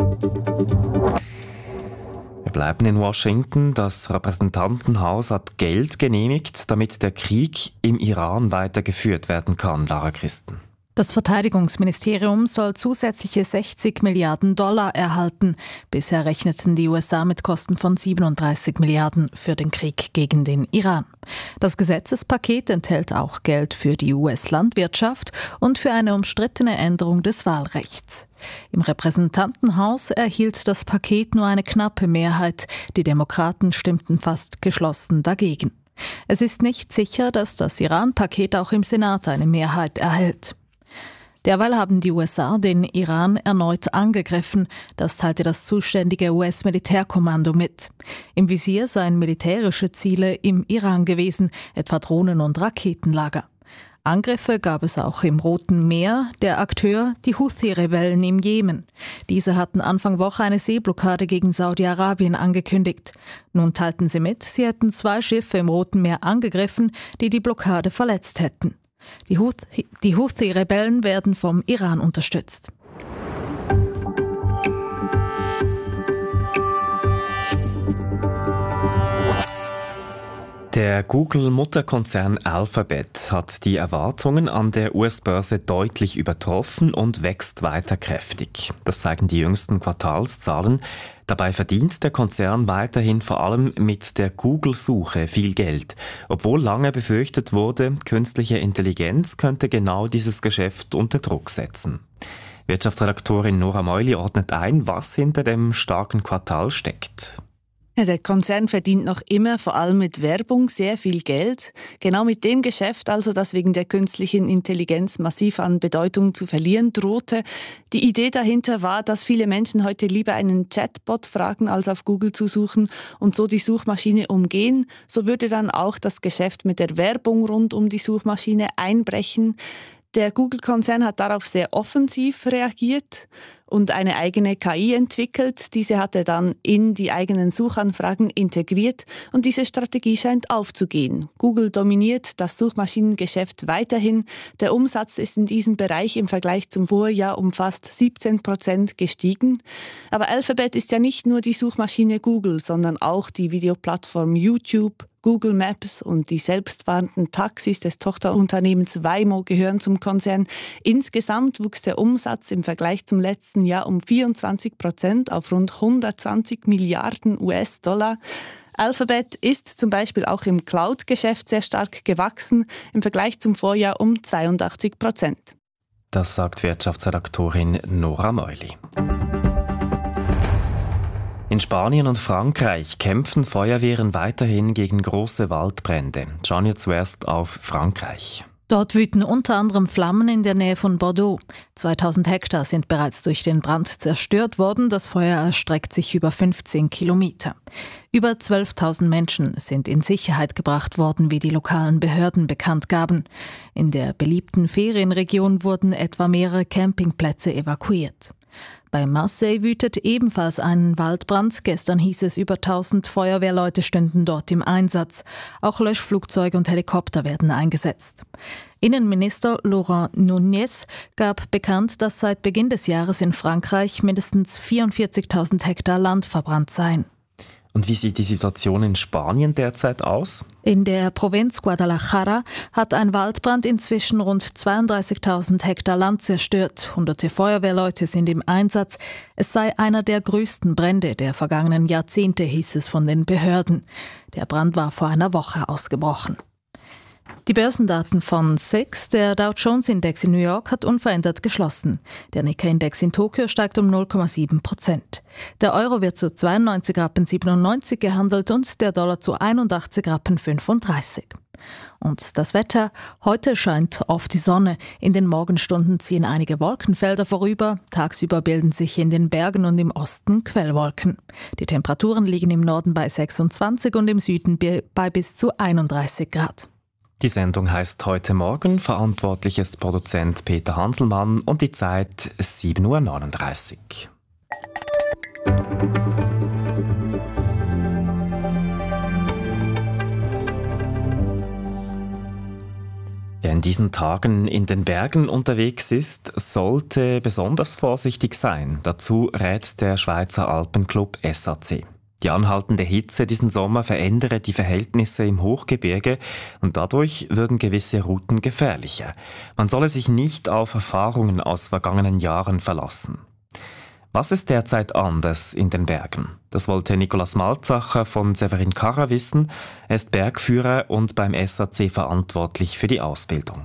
Wir bleiben in Washington. Das Repräsentantenhaus hat Geld genehmigt, damit der Krieg im Iran weitergeführt werden kann, Lara Christen. Das Verteidigungsministerium soll zusätzliche sechzig Milliarden Dollar erhalten. Bisher rechneten die U S A mit Kosten von siebenunddreißig Milliarden für den Krieg gegen den Iran. Das Gesetzespaket enthält auch Geld für die U S-Landwirtschaft und für eine umstrittene Änderung des Wahlrechts. Im Repräsentantenhaus erhielt das Paket nur eine knappe Mehrheit. Die Demokraten stimmten fast geschlossen dagegen. Es ist nicht sicher, dass das Iran-Paket auch im Senat eine Mehrheit erhält. Derweil haben die U S A den Iran erneut angegriffen. Das teilte das zuständige U S-Militärkommando mit. Im Visier seien militärische Ziele im Iran gewesen, etwa Drohnen- und Raketenlager. Angriffe gab es auch im Roten Meer, der Akteur die Houthi-Rebellen im Jemen. Diese hatten Anfang Woche eine Seeblockade gegen Saudi-Arabien angekündigt. Nun teilten sie mit, sie hätten zwei Schiffe im Roten Meer angegriffen, die die Blockade verletzt hätten. Die Houthi, die Houthi-Rebellen werden vom Iran unterstützt. Der Google-Mutterkonzern Alphabet hat die Erwartungen an der U S-Börse deutlich übertroffen und wächst weiter kräftig. Das zeigen die jüngsten Quartalszahlen. Dabei verdient der Konzern weiterhin vor allem mit der Google-Suche viel Geld. Obwohl lange befürchtet wurde, künstliche Intelligenz könnte genau dieses Geschäft unter Druck setzen. Wirtschaftsredaktorin Nora Meuli ordnet ein, was hinter dem starken Quartal steckt. Ja, der Konzern verdient noch immer vor allem mit Werbung sehr viel Geld. Genau mit dem Geschäft also, das wegen der künstlichen Intelligenz massiv an Bedeutung zu verlieren drohte. Die Idee dahinter war, dass viele Menschen heute lieber einen Chatbot fragen, als auf Google zu suchen und so die Suchmaschine umgehen. So würde dann auch das Geschäft mit der Werbung rund um die Suchmaschine einbrechen. Der Google-Konzern hat darauf sehr offensiv reagiert und eine eigene K I entwickelt. Diese hat er dann in die eigenen Suchanfragen integriert und diese Strategie scheint aufzugehen. Google dominiert das Suchmaschinengeschäft weiterhin. Der Umsatz ist in diesem Bereich im Vergleich zum Vorjahr um fast siebzehn Prozent gestiegen. Aber Alphabet ist ja nicht nur die Suchmaschine Google, sondern auch die Videoplattform YouTube, Google Maps und die selbstfahrenden Taxis des Tochterunternehmens Waymo gehören zum Konzern. Insgesamt wuchs der Umsatz im Vergleich zum letzten Jahr um vierundzwanzig Prozent auf rund hundertzwanzig Milliarden U S-Dollar. Alphabet ist zum Beispiel auch im Cloud-Geschäft sehr stark gewachsen, im Vergleich zum Vorjahr um zweiundachtzig Prozent. Das sagt Wirtschaftsredaktorin Nora Meuli. In Spanien und Frankreich kämpfen Feuerwehren weiterhin gegen große Waldbrände. Schauen wir zuerst auf Frankreich. Dort wüten unter anderem Flammen in der Nähe von Bordeaux. zweitausend Hektar sind bereits durch den Brand zerstört worden. Das Feuer erstreckt sich über fünfzehn Kilometer. Über zwölftausend Menschen sind in Sicherheit gebracht worden, wie die lokalen Behörden bekannt gaben. In der beliebten Ferienregion wurden etwa mehrere Campingplätze evakuiert. Bei Marseille wütet ebenfalls ein Waldbrand. Gestern hieß es, über tausend Feuerwehrleute stünden dort im Einsatz. Auch Löschflugzeuge und Helikopter werden eingesetzt. Innenminister Laurent Nunez gab bekannt, dass seit Beginn des Jahres in Frankreich mindestens vierundvierzigtausend Hektar Land verbrannt seien. Und wie sieht die Situation in Spanien derzeit aus? In der Provinz Guadalajara hat ein Waldbrand inzwischen rund zweiunddreißigtausend Hektar Land zerstört. Hunderte Feuerwehrleute sind im Einsatz. Es sei einer der größten Brände der vergangenen Jahrzehnte, hieß es von den Behörden. Der Brand war vor einer Woche ausgebrochen. Die Börsendaten von S I X, der Dow Jones Index in New York, hat unverändert geschlossen. Der Nikkei-Index in Tokio steigt um null Komma sieben Prozent. Der Euro wird zu zweiundneunzig Rappen siebenundneunzig gehandelt und der Dollar zu einundachtzig Rappen fünfunddreißig. Und das Wetter? Heute scheint oft die Sonne. In den Morgenstunden ziehen einige Wolkenfelder vorüber. Tagsüber bilden sich in den Bergen und im Osten Quellwolken. Die Temperaturen liegen im Norden bei sechsundzwanzig und im Süden bei bis zu einunddreißig Grad. Die Sendung heißt «Heute Morgen», verantwortlich ist Produzent Peter Hanselmann und die Zeit sieben Uhr neununddreißig. Wer in diesen Tagen in den Bergen unterwegs ist, sollte besonders vorsichtig sein. Dazu rät der Schweizer Alpenclub S A C. Die anhaltende Hitze diesen Sommer verändere die Verhältnisse im Hochgebirge und dadurch würden gewisse Routen gefährlicher. Man solle sich nicht auf Erfahrungen aus vergangenen Jahren verlassen. Was ist derzeit anders in den Bergen? Das wollte Nikolaus Malzacher von Severin Karrer wissen. Er ist Bergführer und beim S A C verantwortlich für die Ausbildung.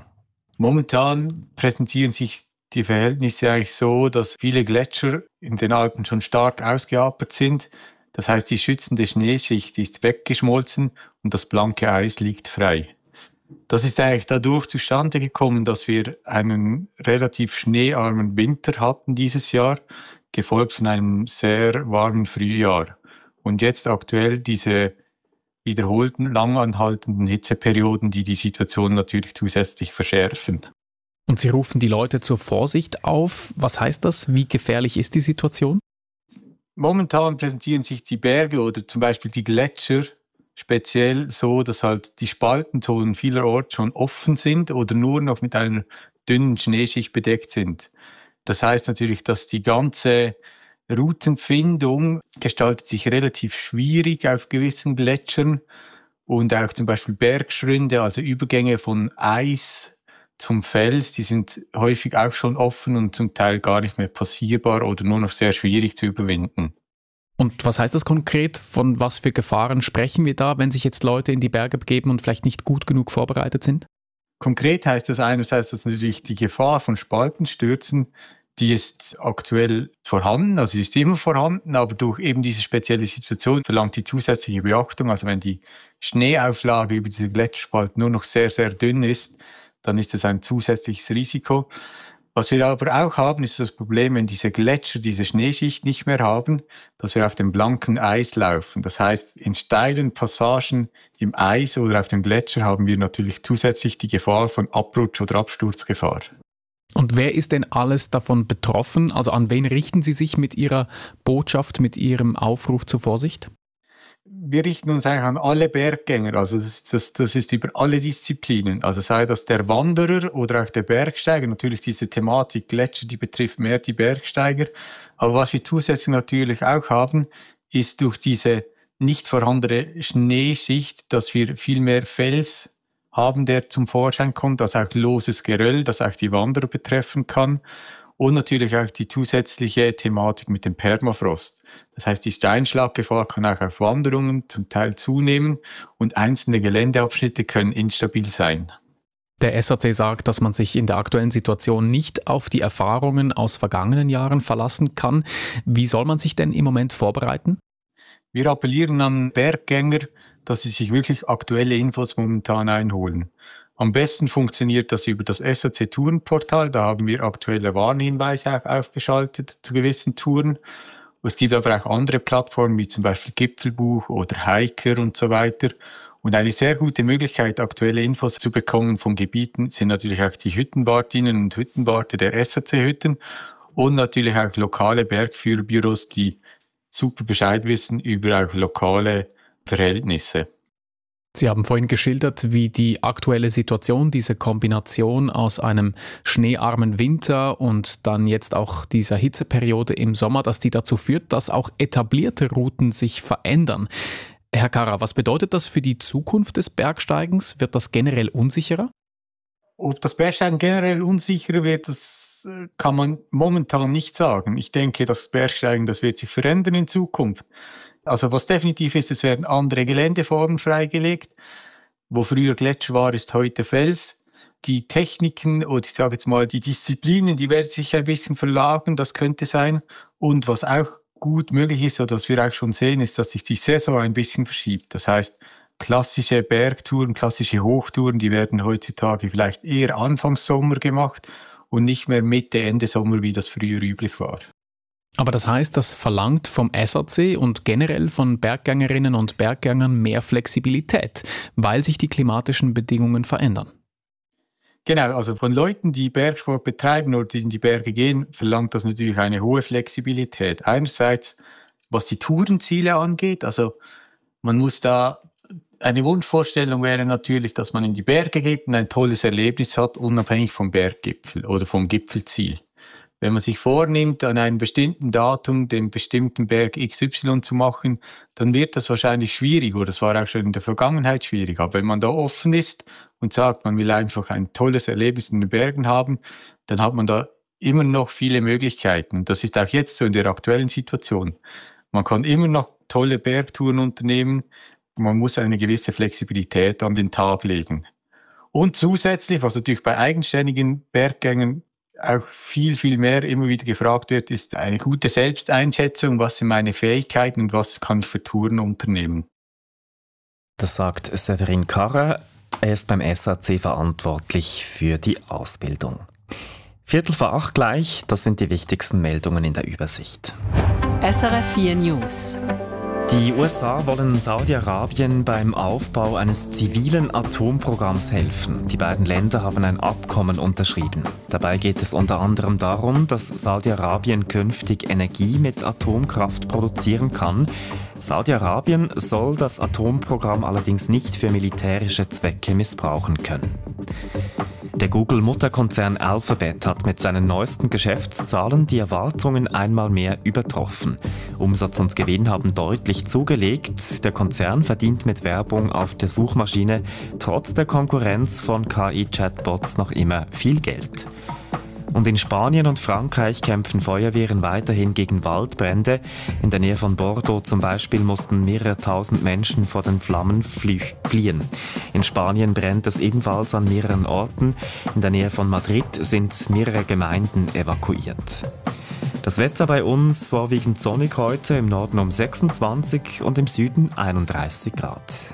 Momentan präsentieren sich die Verhältnisse eigentlich so, dass viele Gletscher in den Alpen schon stark ausgeapert sind. Das heißt, die schützende Schneeschicht ist weggeschmolzen und das blanke Eis liegt frei. Das ist eigentlich dadurch zustande gekommen, dass wir einen relativ schneearmen Winter hatten dieses Jahr, gefolgt von einem sehr warmen Frühjahr. Und jetzt aktuell diese wiederholten, langanhaltenden Hitzeperioden, die die Situation natürlich zusätzlich verschärfen. Und Sie rufen die Leute zur Vorsicht auf. Was heißt das? Wie gefährlich ist die Situation? Momentan präsentieren sich die Berge oder zum Beispiel die Gletscher speziell so, dass halt die Spaltenzonen vielerorts schon offen sind oder nur noch mit einer dünnen Schneeschicht bedeckt sind. Das heißt natürlich, dass die ganze Routenfindung gestaltet sich relativ schwierig auf gewissen Gletschern und auch zum Beispiel Bergschründe, also Übergänge von Eis zum Fels, die sind häufig auch schon offen und zum Teil gar nicht mehr passierbar oder nur noch sehr schwierig zu überwinden. Und was heißt das konkret? Von was für Gefahren sprechen wir da, wenn sich jetzt Leute in die Berge begeben und vielleicht nicht gut genug vorbereitet sind? Konkret heißt das einerseits, dass natürlich die Gefahr von Spaltenstürzen, die ist aktuell vorhanden, also sie ist immer vorhanden, aber durch eben diese spezielle Situation verlangt die zusätzliche Beachtung. Also wenn die Schneeauflage über diese Gletscherspalten nur noch sehr, sehr dünn ist, dann ist das ein zusätzliches Risiko. Was wir aber auch haben, ist das Problem, wenn diese Gletscher diese Schneeschicht nicht mehr haben, dass wir auf dem blanken Eis laufen. Das heißt, in steilen Passagen im Eis oder auf dem Gletscher haben wir natürlich zusätzlich die Gefahr von Abrutsch- oder Absturzgefahr. Und wer ist denn alles davon betroffen? Also an wen richten Sie sich mit Ihrer Botschaft, mit Ihrem Aufruf zur Vorsicht? Wir richten uns eigentlich an alle Berggänger, also das, das, das ist über alle Disziplinen, also sei das der Wanderer oder auch der Bergsteiger. Natürlich diese Thematik Gletscher, die betrifft mehr die Bergsteiger, aber was wir zusätzlich natürlich auch haben, ist durch diese nicht vorhandene Schneeschicht, dass wir viel mehr Fels haben, der zum Vorschein kommt, also auch loses Geröll, das auch die Wanderer betreffen kann. Und natürlich auch die zusätzliche Thematik mit dem Permafrost. Das heißt, die Steinschlaggefahr kann auch auf Wanderungen zum Teil zunehmen und einzelne Geländeabschnitte können instabil sein. Der S A C sagt, dass man sich in der aktuellen Situation nicht auf die Erfahrungen aus vergangenen Jahren verlassen kann. Wie soll man sich denn im Moment vorbereiten? Wir appellieren an Berggänger, dass sie sich wirklich aktuelle Infos momentan einholen. Am besten funktioniert das über das S A C-Tourenportal. Da haben wir aktuelle Warnhinweise auch aufgeschaltet zu gewissen Touren. Es gibt aber auch andere Plattformen, wie zum Beispiel Gipfelbuch oder Hiker und so weiter. Und eine sehr gute Möglichkeit, aktuelle Infos zu bekommen von Gebieten, sind natürlich auch die Hüttenwartinnen und Hüttenwarte der S A C-Hütten und natürlich auch lokale Bergführerbüros, die super Bescheid wissen über auch lokale Verhältnisse. Sie haben vorhin geschildert, wie die aktuelle Situation, diese Kombination aus einem schneearmen Winter und dann jetzt auch dieser Hitzeperiode im Sommer, dass die dazu führt, dass auch etablierte Routen sich verändern. Herr Karrer, was bedeutet das für die Zukunft des Bergsteigens? Wird das generell unsicherer? Ob das Bergsteigen generell unsicherer wird, das kann man momentan nicht sagen. Ich denke, das Bergsteigen, das wird sich verändern in Zukunft. Also was definitiv ist, es werden andere Geländeformen freigelegt. Wo früher Gletscher war, ist heute Fels. Die Techniken oder ich sage jetzt mal die Disziplinen, die werden sich ein bisschen verlagern, das könnte sein. Und was auch gut möglich ist oder was wir auch schon sehen, ist, dass sich die Saison ein bisschen verschiebt. Das heißt, klassische Bergtouren, klassische Hochtouren, die werden heutzutage vielleicht eher Anfangs Sommer gemacht und nicht mehr Mitte, Ende Sommer, wie das früher üblich war. Aber das heißt, das verlangt vom S A C und generell von Berggängerinnen und Berggängern mehr Flexibilität, weil sich die klimatischen Bedingungen verändern. Genau, also von Leuten, die Bergsport betreiben oder die in die Berge gehen, verlangt das natürlich eine hohe Flexibilität. Einerseits, was die Tourenziele angeht, also man muss da, eine Wunschvorstellung wäre natürlich, dass man in die Berge geht und ein tolles Erlebnis hat, unabhängig vom Berggipfel oder vom Gipfelziel. Wenn man sich vornimmt, an einem bestimmten Datum den bestimmten Berg X Y zu machen, dann wird das wahrscheinlich schwierig, oder das war auch schon in der Vergangenheit schwierig. Aber wenn man da offen ist und sagt, man will einfach ein tolles Erlebnis in den Bergen haben, dann hat man da immer noch viele Möglichkeiten. Das ist auch jetzt so in der aktuellen Situation. Man kann immer noch tolle Bergtouren unternehmen, man muss eine gewisse Flexibilität an den Tag legen. Und zusätzlich, was natürlich bei eigenständigen Berggängern auch viel, viel mehr immer wieder gefragt wird, ist eine gute Selbsteinschätzung, was sind meine Fähigkeiten und was kann ich für Touren unternehmen. Das sagt Severin Karrer. Er ist beim S A C verantwortlich für die Ausbildung. Viertel vor acht gleich, das sind die wichtigsten Meldungen in der Übersicht. S R F vier News. Die U S A wollen Saudi-Arabien beim Aufbau eines zivilen Atomprogramms helfen. Die beiden Länder haben ein Abkommen unterschrieben. Dabei geht es unter anderem darum, dass Saudi-Arabien künftig Energie mit Atomkraft produzieren kann. Saudi-Arabien soll das Atomprogramm allerdings nicht für militärische Zwecke missbrauchen können. Der Google-Mutterkonzern Alphabet hat mit seinen neuesten Geschäftszahlen die Erwartungen einmal mehr übertroffen. Umsatz und Gewinn haben deutlich zugelegt. Der Konzern verdient mit Werbung auf der Suchmaschine trotz der Konkurrenz von K I-Chatbots noch immer viel Geld. Und in Spanien und Frankreich kämpfen Feuerwehren weiterhin gegen Waldbrände. In der Nähe von Bordeaux zum Beispiel mussten mehrere tausend Menschen vor den Flammen fliehen. In Spanien brennt es ebenfalls an mehreren Orten. In der Nähe von Madrid sind mehrere Gemeinden evakuiert. Das Wetter bei uns vorwiegend sonnig heute, im Norden um sechsundzwanzig und im Süden einunddreißig Grad.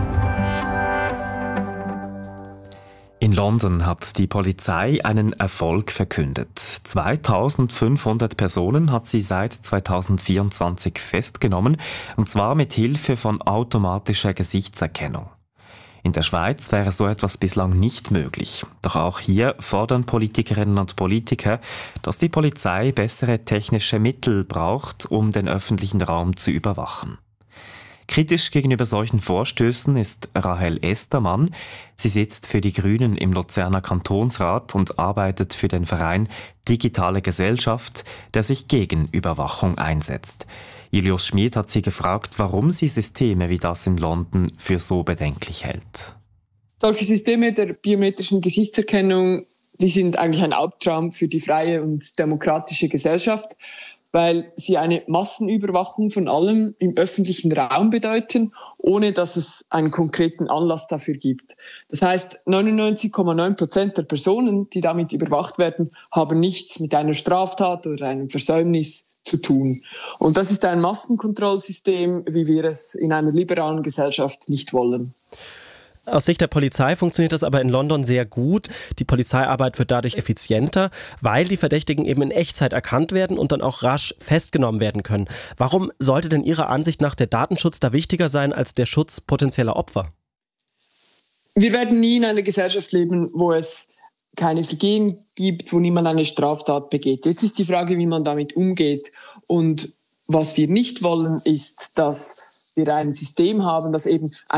In London hat die Polizei einen Erfolg verkündet. zweitausendfünfhundert Personen hat sie seit zweitausendvierundzwanzig festgenommen, und zwar mit Hilfe von automatischer Gesichtserkennung. In der Schweiz wäre so etwas bislang nicht möglich. Doch auch hier fordern Politikerinnen und Politiker, dass die Polizei bessere technische Mittel braucht, um den öffentlichen Raum zu überwachen. Kritisch gegenüber solchen Vorstößen ist Rahel Estermann. Sie sitzt für die Grünen im Luzerner Kantonsrat und arbeitet für den Verein Digitale Gesellschaft, der sich gegen Überwachung einsetzt. Julius Schmid hat sie gefragt, warum sie Systeme wie das in London für so bedenklich hält. Solche Systeme der biometrischen Gesichtserkennung, die sind eigentlich ein Albtraum für die freie und demokratische Gesellschaft, weil sie eine Massenüberwachung von allem im öffentlichen Raum bedeuten, ohne dass es einen konkreten Anlass dafür gibt. Das heißt, neunundneunzig Komma neun Prozent der Personen, die damit überwacht werden, haben nichts mit einer Straftat oder einem Versäumnis zu tun. Und das ist ein Massenkontrollsystem, wie wir es in einer liberalen Gesellschaft nicht wollen. Aus Sicht der Polizei funktioniert das aber in London sehr gut. Die Polizeiarbeit wird dadurch effizienter, weil die Verdächtigen eben in Echtzeit erkannt werden und dann auch rasch festgenommen werden können. Warum sollte denn Ihrer Ansicht nach der Datenschutz da wichtiger sein als der Schutz potenzieller Opfer? Wir werden nie in einer Gesellschaft leben, wo es keine Vergehen gibt, wo niemand eine Straftat begeht. Jetzt ist die Frage, wie man damit umgeht. Und was wir nicht wollen, ist, dass wir ein System haben, das eben eine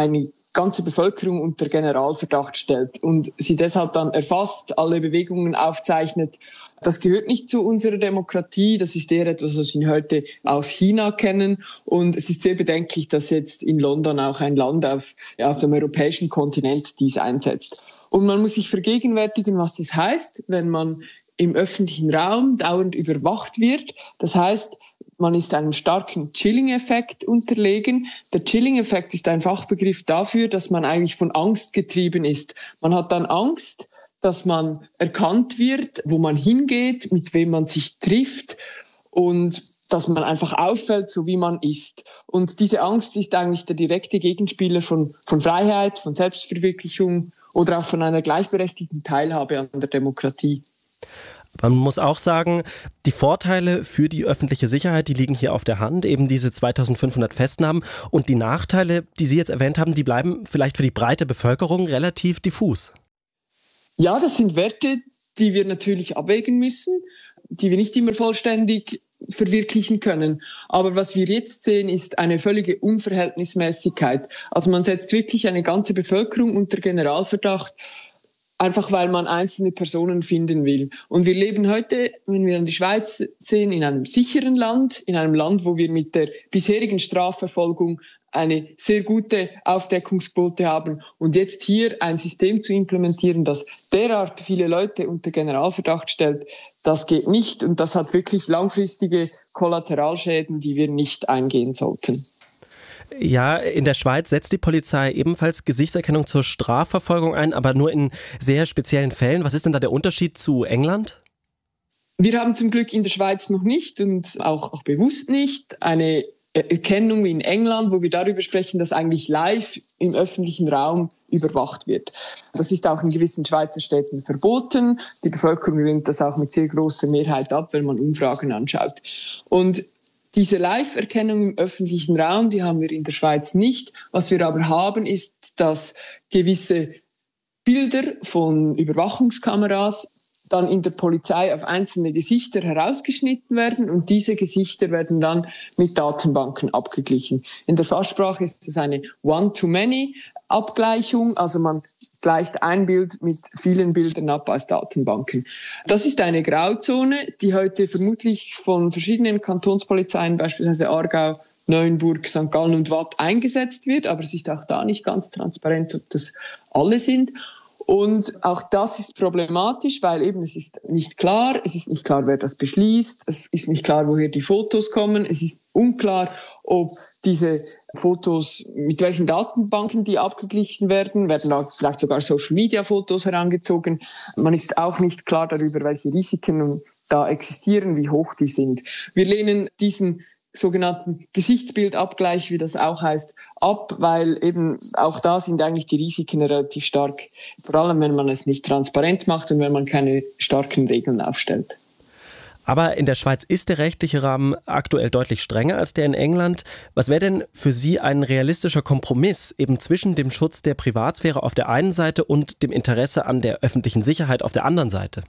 ganze Bevölkerung unter Generalverdacht stellt und sie deshalb dann erfasst, alle Bewegungen aufzeichnet. Das gehört nicht zu unserer Demokratie. Das ist eher etwas, was wir heute aus China kennen. Und es ist sehr bedenklich, dass jetzt in London auch ein Land auf, ja, auf dem europäischen Kontinent dies einsetzt. Und man muss sich vergegenwärtigen, was das heißt, wenn man im öffentlichen Raum dauernd überwacht wird. Das heißt, man ist einem starken Chilling-Effekt unterlegen. Der Chilling-Effekt ist ein Fachbegriff dafür, dass man eigentlich von Angst getrieben ist. Man hat dann Angst, dass man erkannt wird, wo man hingeht, mit wem man sich trifft und dass man einfach auffällt, so wie man ist. Und diese Angst ist eigentlich der direkte Gegenspieler von, von Freiheit, von Selbstverwirklichung oder auch von einer gleichberechtigten Teilhabe an der Demokratie. Man muss auch sagen, die Vorteile für die öffentliche Sicherheit, die liegen hier auf der Hand, eben diese zweitausendfünfhundert Festnahmen. Und die Nachteile, die Sie jetzt erwähnt haben, die bleiben vielleicht für die breite Bevölkerung relativ diffus. Ja, das sind Werte, die wir natürlich abwägen müssen, die wir nicht immer vollständig verwirklichen können. Aber was wir jetzt sehen, ist eine völlige Unverhältnismäßigkeit. Also man setzt wirklich eine ganze Bevölkerung unter Generalverdacht, einfach weil man einzelne Personen finden will. Und wir leben heute, wenn wir an die Schweiz sehen, in einem sicheren Land, in einem Land, wo wir mit der bisherigen Strafverfolgung eine sehr gute Aufdeckungsquote haben. Und jetzt hier ein System zu implementieren, das derart viele Leute unter Generalverdacht stellt, das geht nicht. Und das hat wirklich langfristige Kollateralschäden, die wir nicht eingehen sollten. Ja, in der Schweiz setzt die Polizei ebenfalls Gesichtserkennung zur Strafverfolgung ein, aber nur in sehr speziellen Fällen. Was ist denn da der Unterschied zu England? Wir haben zum Glück in der Schweiz noch nicht und auch, auch bewusst nicht eine Erkennung wie in England, wo wir darüber sprechen, dass eigentlich live im öffentlichen Raum überwacht wird. Das ist auch in gewissen Schweizer Städten verboten. Die Bevölkerung lehnt das auch mit sehr großer Mehrheit ab, wenn man Umfragen anschaut. Und diese Live-Erkennung im öffentlichen Raum, die haben wir in der Schweiz nicht. Was wir aber haben, ist, dass gewisse Bilder von Überwachungskameras dann in der Polizei auf einzelne Gesichter herausgeschnitten werden und diese Gesichter werden dann mit Datenbanken abgeglichen. In der Fachsprache ist es eine One-to-Many-Abgleichung, also man gleicht ein Bild mit vielen Bildern ab aus Datenbanken. Das ist eine Grauzone, die heute vermutlich von verschiedenen Kantonspolizeien, beispielsweise Aargau, Neuenburg, Sankt Gallen und Waadt eingesetzt wird, aber es ist auch da nicht ganz transparent, ob das alle sind. Und auch das ist problematisch, weil eben es ist nicht klar, es ist nicht klar, wer das beschließt, es ist nicht klar, woher die Fotos kommen, es ist unklar, ob diese Fotos, mit welchen Datenbanken die abgeglichen werden, werden da vielleicht sogar Social-Media-Fotos herangezogen. Man ist auch nicht klar darüber, welche Risiken da existieren, wie hoch die sind. Wir lehnen diesen sogenannten Gesichtsbildabgleich, wie das auch heißt, ab, weil eben auch da sind eigentlich die Risiken relativ stark, vor allem wenn man es nicht transparent macht und wenn man keine starken Regeln aufstellt. Aber in der Schweiz ist der rechtliche Rahmen aktuell deutlich strenger als der in England. Was wäre denn für Sie ein realistischer Kompromiss eben zwischen dem Schutz der Privatsphäre auf der einen Seite und dem Interesse an der öffentlichen Sicherheit auf der anderen Seite?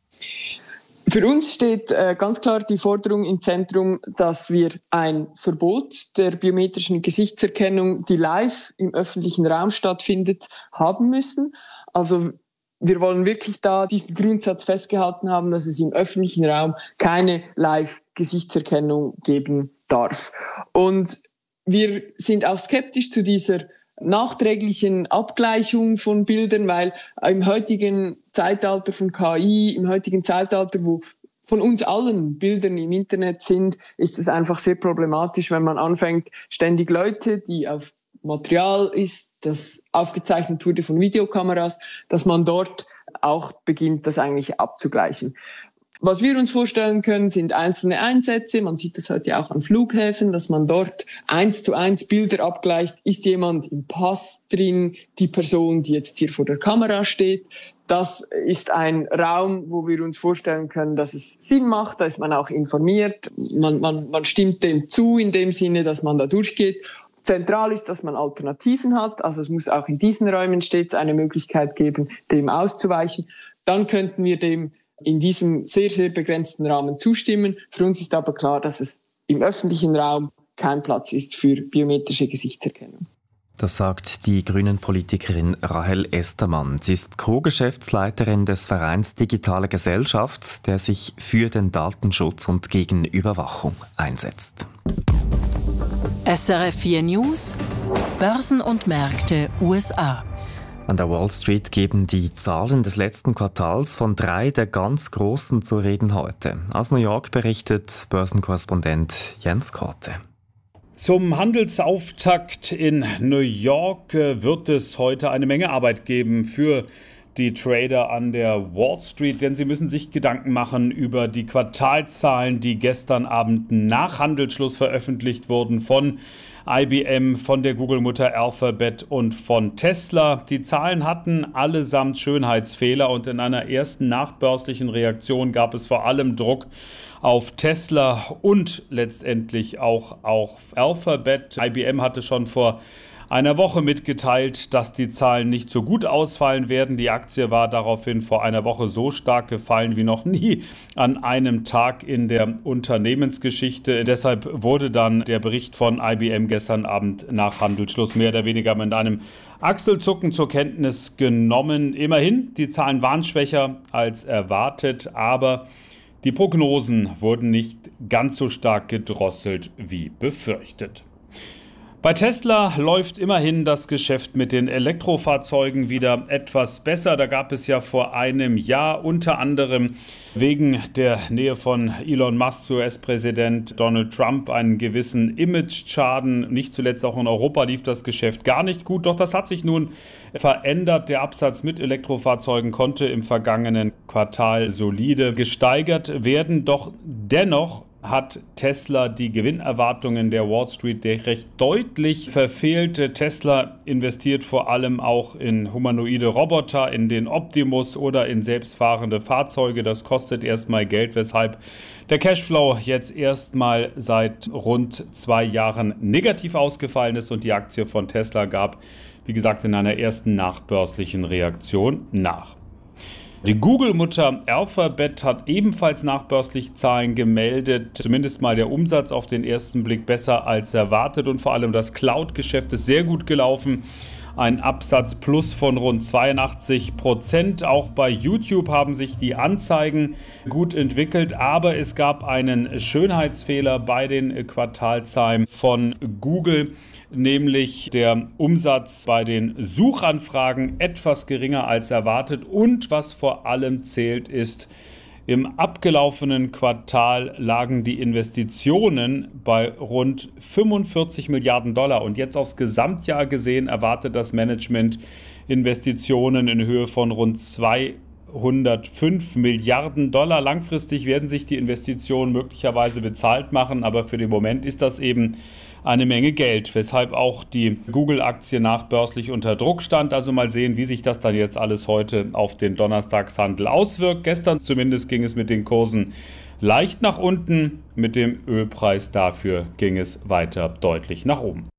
Für uns steht äh, ganz klar die Forderung im Zentrum, dass wir ein Verbot der biometrischen Gesichtserkennung, die live im öffentlichen Raum stattfindet, haben müssen. Also wir wollen wirklich da diesen Grundsatz festgehalten haben, dass es im öffentlichen Raum keine Live-Gesichtserkennung geben darf. Und wir sind auch skeptisch zu dieser nachträglichen Abgleichung von Bildern, weil im heutigen Zeitalter von K I, im heutigen Zeitalter, wo von uns allen Bildern im Internet sind, ist es einfach sehr problematisch, wenn man anfängt, ständig Leute, die auf Material ist, das aufgezeichnet wurde von Videokameras, dass man dort auch beginnt, das eigentlich abzugleichen. Was wir uns vorstellen können, sind einzelne Einsätze. Man sieht das heute auch an Flughäfen, dass man dort eins zu eins Bilder abgleicht. Ist jemand im Pass drin, die Person, die jetzt hier vor der Kamera steht? Das ist ein Raum, wo wir uns vorstellen können, dass es Sinn macht. Da ist man auch informiert. Man, man, man stimmt dem zu in dem Sinne, dass man da durchgeht. Zentral ist, dass man Alternativen hat. Also es muss auch in diesen Räumen stets eine Möglichkeit geben, dem auszuweichen. Dann könnten wir dem in diesem sehr, sehr begrenzten Rahmen zustimmen. Für uns ist aber klar, dass es im öffentlichen Raum kein Platz ist für biometrische Gesichtserkennung. Das sagt die Grünen-Politikerin Rahel Estermann. Sie ist Co-Geschäftsleiterin des Vereins Digitale Gesellschaft, der sich für den Datenschutz und gegen Überwachung einsetzt. S R F vier News, Börsen und Märkte U S A. An der Wall Street geben die Zahlen des letzten Quartals von drei der ganz Großen zu reden heute. Aus New York berichtet Börsenkorrespondent Jens Korte. Zum Handelsauftakt in New York wird es heute eine Menge Arbeit geben für die Trader an der Wall Street, denn sie müssen sich Gedanken machen über die Quartalzahlen, die gestern Abend nach Handelsschluss veröffentlicht wurden von I B M, von der Google-Mutter Alphabet und von Tesla. Die Zahlen hatten allesamt Schönheitsfehler und in einer ersten nachbörslichen Reaktion gab es vor allem Druck auf Tesla und letztendlich auch auf Alphabet. I B M hatte schon vor einer Woche mitgeteilt, dass die Zahlen nicht so gut ausfallen werden. Die Aktie war daraufhin vor einer Woche so stark gefallen wie noch nie an einem Tag in der Unternehmensgeschichte. Deshalb wurde dann der Bericht von I B M gestern Abend nach Handelsschluss mehr oder weniger mit einem Achselzucken zur Kenntnis genommen. Immerhin, die Zahlen waren schwächer als erwartet, aber die Prognosen wurden nicht ganz so stark gedrosselt wie befürchtet. Bei Tesla läuft immerhin das Geschäft mit den Elektrofahrzeugen wieder etwas besser. Da gab es ja vor einem Jahr unter anderem wegen der Nähe von Elon Musk zu U S-Präsident Donald Trump einen gewissen Image-Schaden. Nicht zuletzt auch in Europa lief das Geschäft gar nicht gut. Doch das hat sich nun verändert. Der Absatz mit Elektrofahrzeugen konnte im vergangenen Quartal solide gesteigert werden. Doch dennoch hat Tesla die Gewinnerwartungen der Wall Street recht deutlich verfehlt. Tesla investiert vor allem auch in humanoide Roboter, in den Optimus oder in selbstfahrende Fahrzeuge. Das kostet erstmal Geld, weshalb der Cashflow jetzt erstmal seit rund zwei Jahren negativ ausgefallen ist und die Aktie von Tesla gab, wie gesagt, in einer ersten nachbörslichen Reaktion nach. Die Google-Mutter Alphabet hat ebenfalls nachbörslich Zahlen gemeldet. Zumindest mal der Umsatz auf den ersten Blick besser als erwartet und vor allem das Cloud-Geschäft ist sehr gut gelaufen. Ein Absatzplus von rund zweiundachtzig Prozent. Auch bei YouTube haben sich die Anzeigen gut entwickelt, aber es gab einen Schönheitsfehler bei den Quartalzahlen von Google. Nämlich der Umsatz bei den Suchanfragen etwas geringer als erwartet. Und was vor allem zählt ist, im abgelaufenen Quartal lagen die Investitionen bei rund fünfundvierzig Milliarden Dollar. Und jetzt aufs Gesamtjahr gesehen erwartet das Management Investitionen in Höhe von rund zweihundertfünf Milliarden Dollar. Langfristig werden sich die Investitionen möglicherweise bezahlt machen, aber für den Moment ist das eben eine Menge Geld, weshalb auch die Google-Aktie nachbörslich unter Druck stand. Also mal sehen, wie sich das dann jetzt alles heute auf den Donnerstagshandel auswirkt. Gestern zumindest ging es mit den Kursen leicht nach unten. Mit dem Ölpreis dafür ging es weiter deutlich nach oben.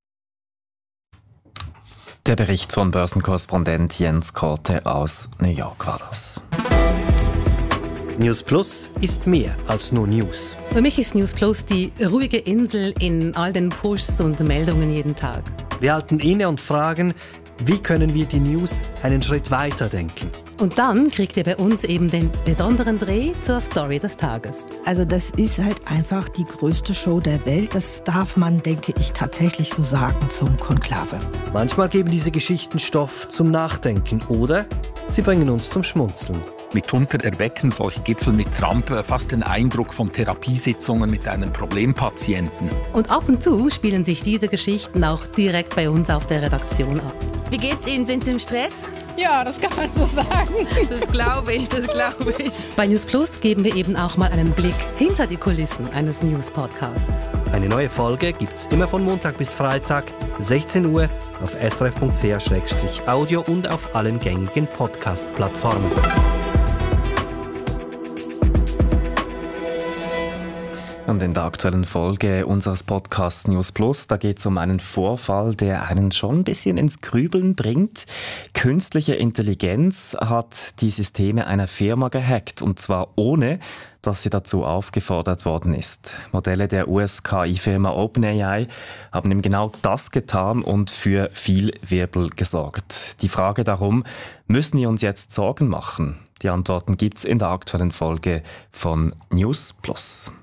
Der Bericht von Börsenkorrespondent Jens Korte aus New York war das. News Plus ist mehr als nur News. Für mich ist News Plus die ruhige Insel in all den Pushs und Meldungen jeden Tag. Wir halten inne und fragen, wie können wir die News einen Schritt weiter denken? Und dann kriegt ihr bei uns eben den besonderen Dreh zur Story des Tages. Also das ist halt einfach die größte Show der Welt. Das darf man, denke ich, tatsächlich so sagen zum Konklave. Manchmal geben diese Geschichten Stoff zum Nachdenken oder sie bringen uns zum Schmunzeln. Mitunter erwecken solche Gipfel mit Trump fast den Eindruck von Therapiesitzungen mit einem Problempatienten. Und ab und zu spielen sich diese Geschichten auch direkt bei uns auf der Redaktion ab. Wie geht's Ihnen? Sind Sie im Stress? Ja, das kann man so sagen. Das glaube ich, das glaube ich. Bei News Plus geben wir eben auch mal einen Blick hinter die Kulissen eines News-Podcasts. Eine neue Folge gibt's immer von Montag bis Freitag, sechzehn Uhr, auf s r f punkt c h slash audio und auf allen gängigen Podcast-Plattformen. Und in der aktuellen Folge unseres Podcasts News Plus, da geht es um einen Vorfall, der einen schon ein bisschen ins Grübeln bringt. Künstliche Intelligenz hat die Systeme einer Firma gehackt, und zwar ohne, dass sie dazu aufgefordert worden ist. Modelle der U S-K I-Firma OpenAI haben eben genau das getan und für viel Wirbel gesorgt. Die Frage darum, müssen wir uns jetzt Sorgen machen? Die Antworten gibt's in der aktuellen Folge von News Plus.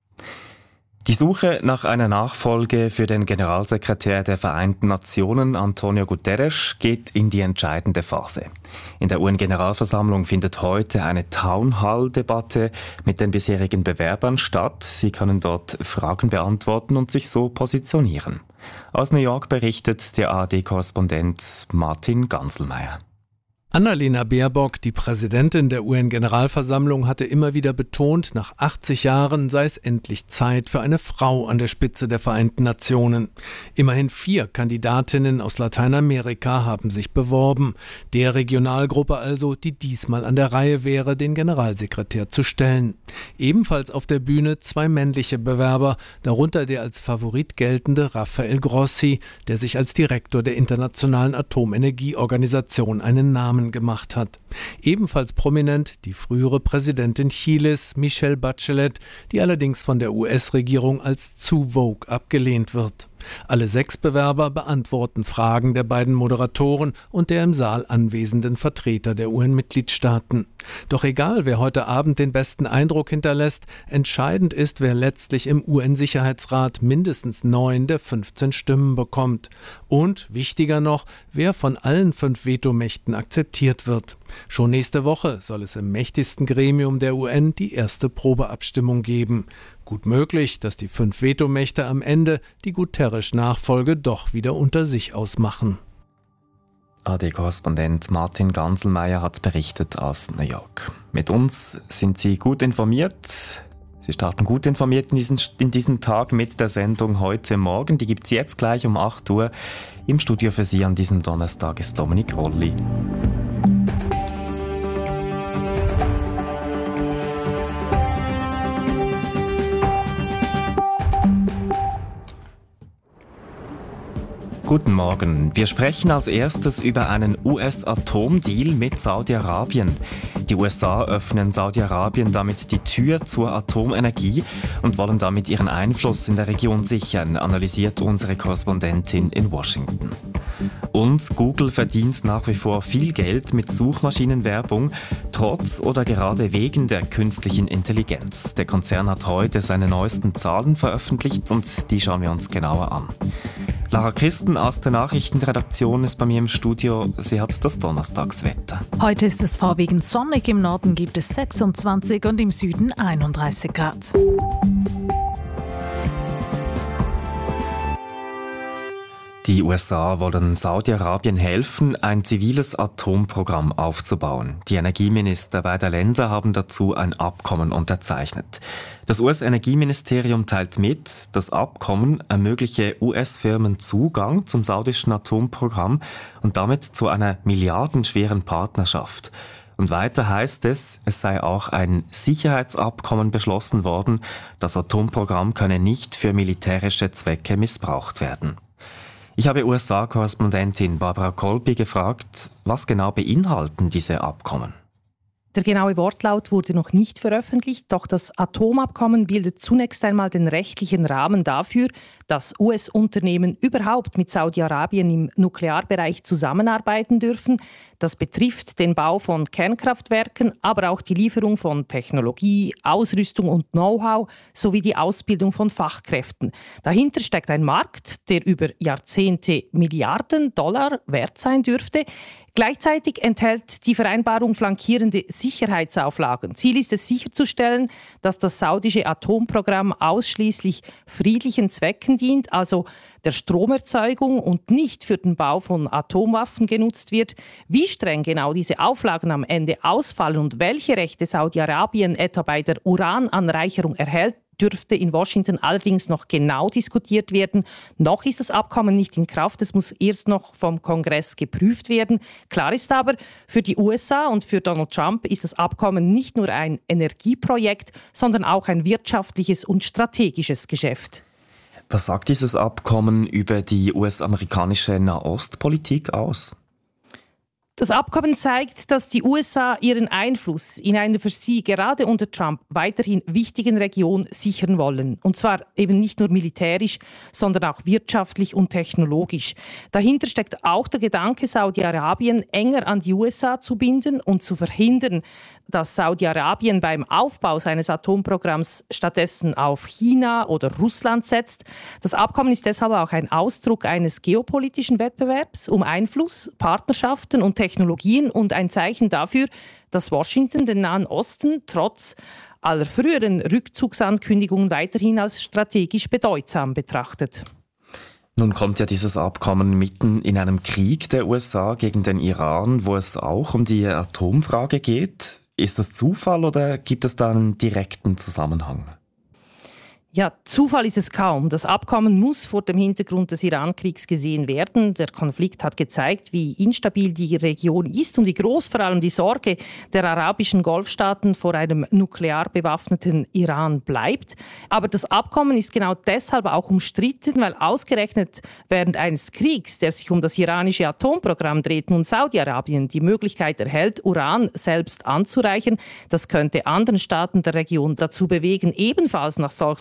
Die Suche nach einer Nachfolge für den Generalsekretär der Vereinten Nationen, Antonio Guterres, geht in die entscheidende Phase. In der U N-Generalversammlung findet heute eine Town-Hall-Debatte mit den bisherigen Bewerbern statt. Sie können dort Fragen beantworten und sich so positionieren. Aus New York berichtet der A R D-Korrespondent Martin Ganselmeier. Annalena Baerbock, die Präsidentin der U N-Generalversammlung, hatte immer wieder betont, nach achtzig Jahren sei es endlich Zeit für eine Frau an der Spitze der Vereinten Nationen. Immerhin vier Kandidatinnen aus Lateinamerika haben sich beworben. Der Regionalgruppe also, die diesmal an der Reihe wäre, den Generalsekretär zu stellen. Ebenfalls auf der Bühne zwei männliche Bewerber, darunter der als Favorit geltende Rafael Grossi, der sich als Direktor der Internationalen Atomenergieorganisation einen Namen gemacht hat. Ebenfalls prominent die frühere Präsidentin Chiles, Michelle Bachelet, die allerdings von der U S-Regierung als zu vogue abgelehnt wird. Alle sechs Bewerber beantworten Fragen der beiden Moderatoren und der im Saal anwesenden Vertreter der U N-Mitgliedstaaten. Doch egal, wer heute Abend den besten Eindruck hinterlässt, entscheidend ist, wer letztlich im U N-Sicherheitsrat mindestens neun der fünfzehn Stimmen bekommt. Und, wichtiger noch, wer von allen fünf Vetomächten akzeptiert wird. Schon nächste Woche soll es im mächtigsten Gremium der U N die erste Probeabstimmung geben. Gut möglich, dass die fünf Vetomächte am Ende die Guterres-Nachfolge doch wieder unter sich ausmachen. A R D-Korrespondent Martin Ganselmeier hat berichtet aus New York. Mit uns sind Sie gut informiert. Sie starten gut informiert in diesen, in diesen Tag mit der Sendung Heute Morgen. Die gibt es jetzt gleich um acht Uhr. Im Studio für Sie an diesem Donnerstag ist Dominik Rolli. Guten Morgen. Wir sprechen als erstes über einen U S-Atomdeal mit Saudi-Arabien. Die U S A öffnen Saudi-Arabien damit die Tür zur Atomenergie und wollen damit ihren Einfluss in der Region sichern, analysiert unsere Korrespondentin in Washington. Und Google verdient nach wie vor viel Geld mit Suchmaschinenwerbung, trotz oder gerade wegen der künstlichen Intelligenz. Der Konzern hat heute seine neuesten Zahlen veröffentlicht und die schauen wir uns genauer an. Lara Christen aus der Nachrichtenredaktion ist bei mir im Studio. Sie hat das Donnerstagswetter. Heute ist es vorwiegend sonnig. Im Norden gibt es sechsundzwanzig und im Süden einunddreißig Grad. Die U S A wollen Saudi-Arabien helfen, ein ziviles Atomprogramm aufzubauen. Die Energieminister beider Länder haben dazu ein Abkommen unterzeichnet. Das U S-Energieministerium teilt mit, das Abkommen ermögliche U S-Firmen Zugang zum saudischen Atomprogramm und damit zu einer milliardenschweren Partnerschaft. Und weiter heißt es, es sei auch ein Sicherheitsabkommen beschlossen worden. Das Atomprogramm könne nicht für militärische Zwecke missbraucht werden. Ich habe U S A-Korrespondentin Barbara Kolby gefragt, was genau beinhalten diese Abkommen? Der genaue Wortlaut wurde noch nicht veröffentlicht, doch das Atomabkommen bildet zunächst einmal den rechtlichen Rahmen dafür, dass U S-Unternehmen überhaupt mit Saudi-Arabien im Nuklearbereich zusammenarbeiten dürfen. Das betrifft den Bau von Kernkraftwerken, aber auch die Lieferung von Technologie, Ausrüstung und Know-how sowie die Ausbildung von Fachkräften. Dahinter steckt ein Markt, der über Jahrzehnte Milliarden Dollar wert sein dürfte. Gleichzeitig enthält die Vereinbarung flankierende Sicherheitsauflagen. Ziel ist es sicherzustellen, dass das saudische Atomprogramm ausschließlich friedlichen Zwecken dient, also der Stromerzeugung und nicht für den Bau von Atomwaffen genutzt wird. Wie streng genau diese Auflagen am Ende ausfallen und welche Rechte Saudi-Arabien etwa bei der Urananreicherung erhält, dürfte in Washington allerdings noch genau diskutiert werden. Noch ist das Abkommen nicht in Kraft, es muss erst noch vom Kongress geprüft werden. Klar ist aber, für die U S A und für Donald Trump ist das Abkommen nicht nur ein Energieprojekt, sondern auch ein wirtschaftliches und strategisches Geschäft. Was sagt dieses Abkommen über die U S-amerikanische Nahostpolitik aus? Das Abkommen zeigt, dass die U S A ihren Einfluss in einer für sie gerade unter Trump weiterhin wichtigen Region sichern wollen. Und zwar eben nicht nur militärisch, sondern auch wirtschaftlich und technologisch. Dahinter steckt auch der Gedanke, Saudi-Arabien enger an die U S A zu binden und zu verhindern, dass Saudi-Arabien beim Aufbau seines Atomprogramms stattdessen auf China oder Russland setzt. Das Abkommen ist deshalb auch ein Ausdruck eines geopolitischen Wettbewerbs um Einfluss, Partnerschaften und Technologien und ein Zeichen dafür, dass Washington den Nahen Osten trotz aller früheren Rückzugsankündigungen weiterhin als strategisch bedeutsam betrachtet. Nun kommt ja dieses Abkommen mitten in einem Krieg der U S A gegen den Iran, wo es auch um die Atomfrage geht. Ist das Zufall oder gibt es da einen direkten Zusammenhang? Ja, Zufall ist es kaum. Das Abkommen muss vor dem Hintergrund des Iran-Kriegs gesehen werden. Der Konflikt hat gezeigt, wie instabil die Region ist und wie groß vor allem die Sorge der arabischen Golfstaaten vor einem nuklear bewaffneten Iran bleibt. Aber das Abkommen ist genau deshalb auch umstritten, weil ausgerechnet während eines Kriegs, der sich um das iranische Atomprogramm dreht, nun Saudi-Arabien die Möglichkeit erhält, Uran selbst anzureichern. Das könnte anderen Staaten der Region dazu bewegen, ebenfalls nach solchen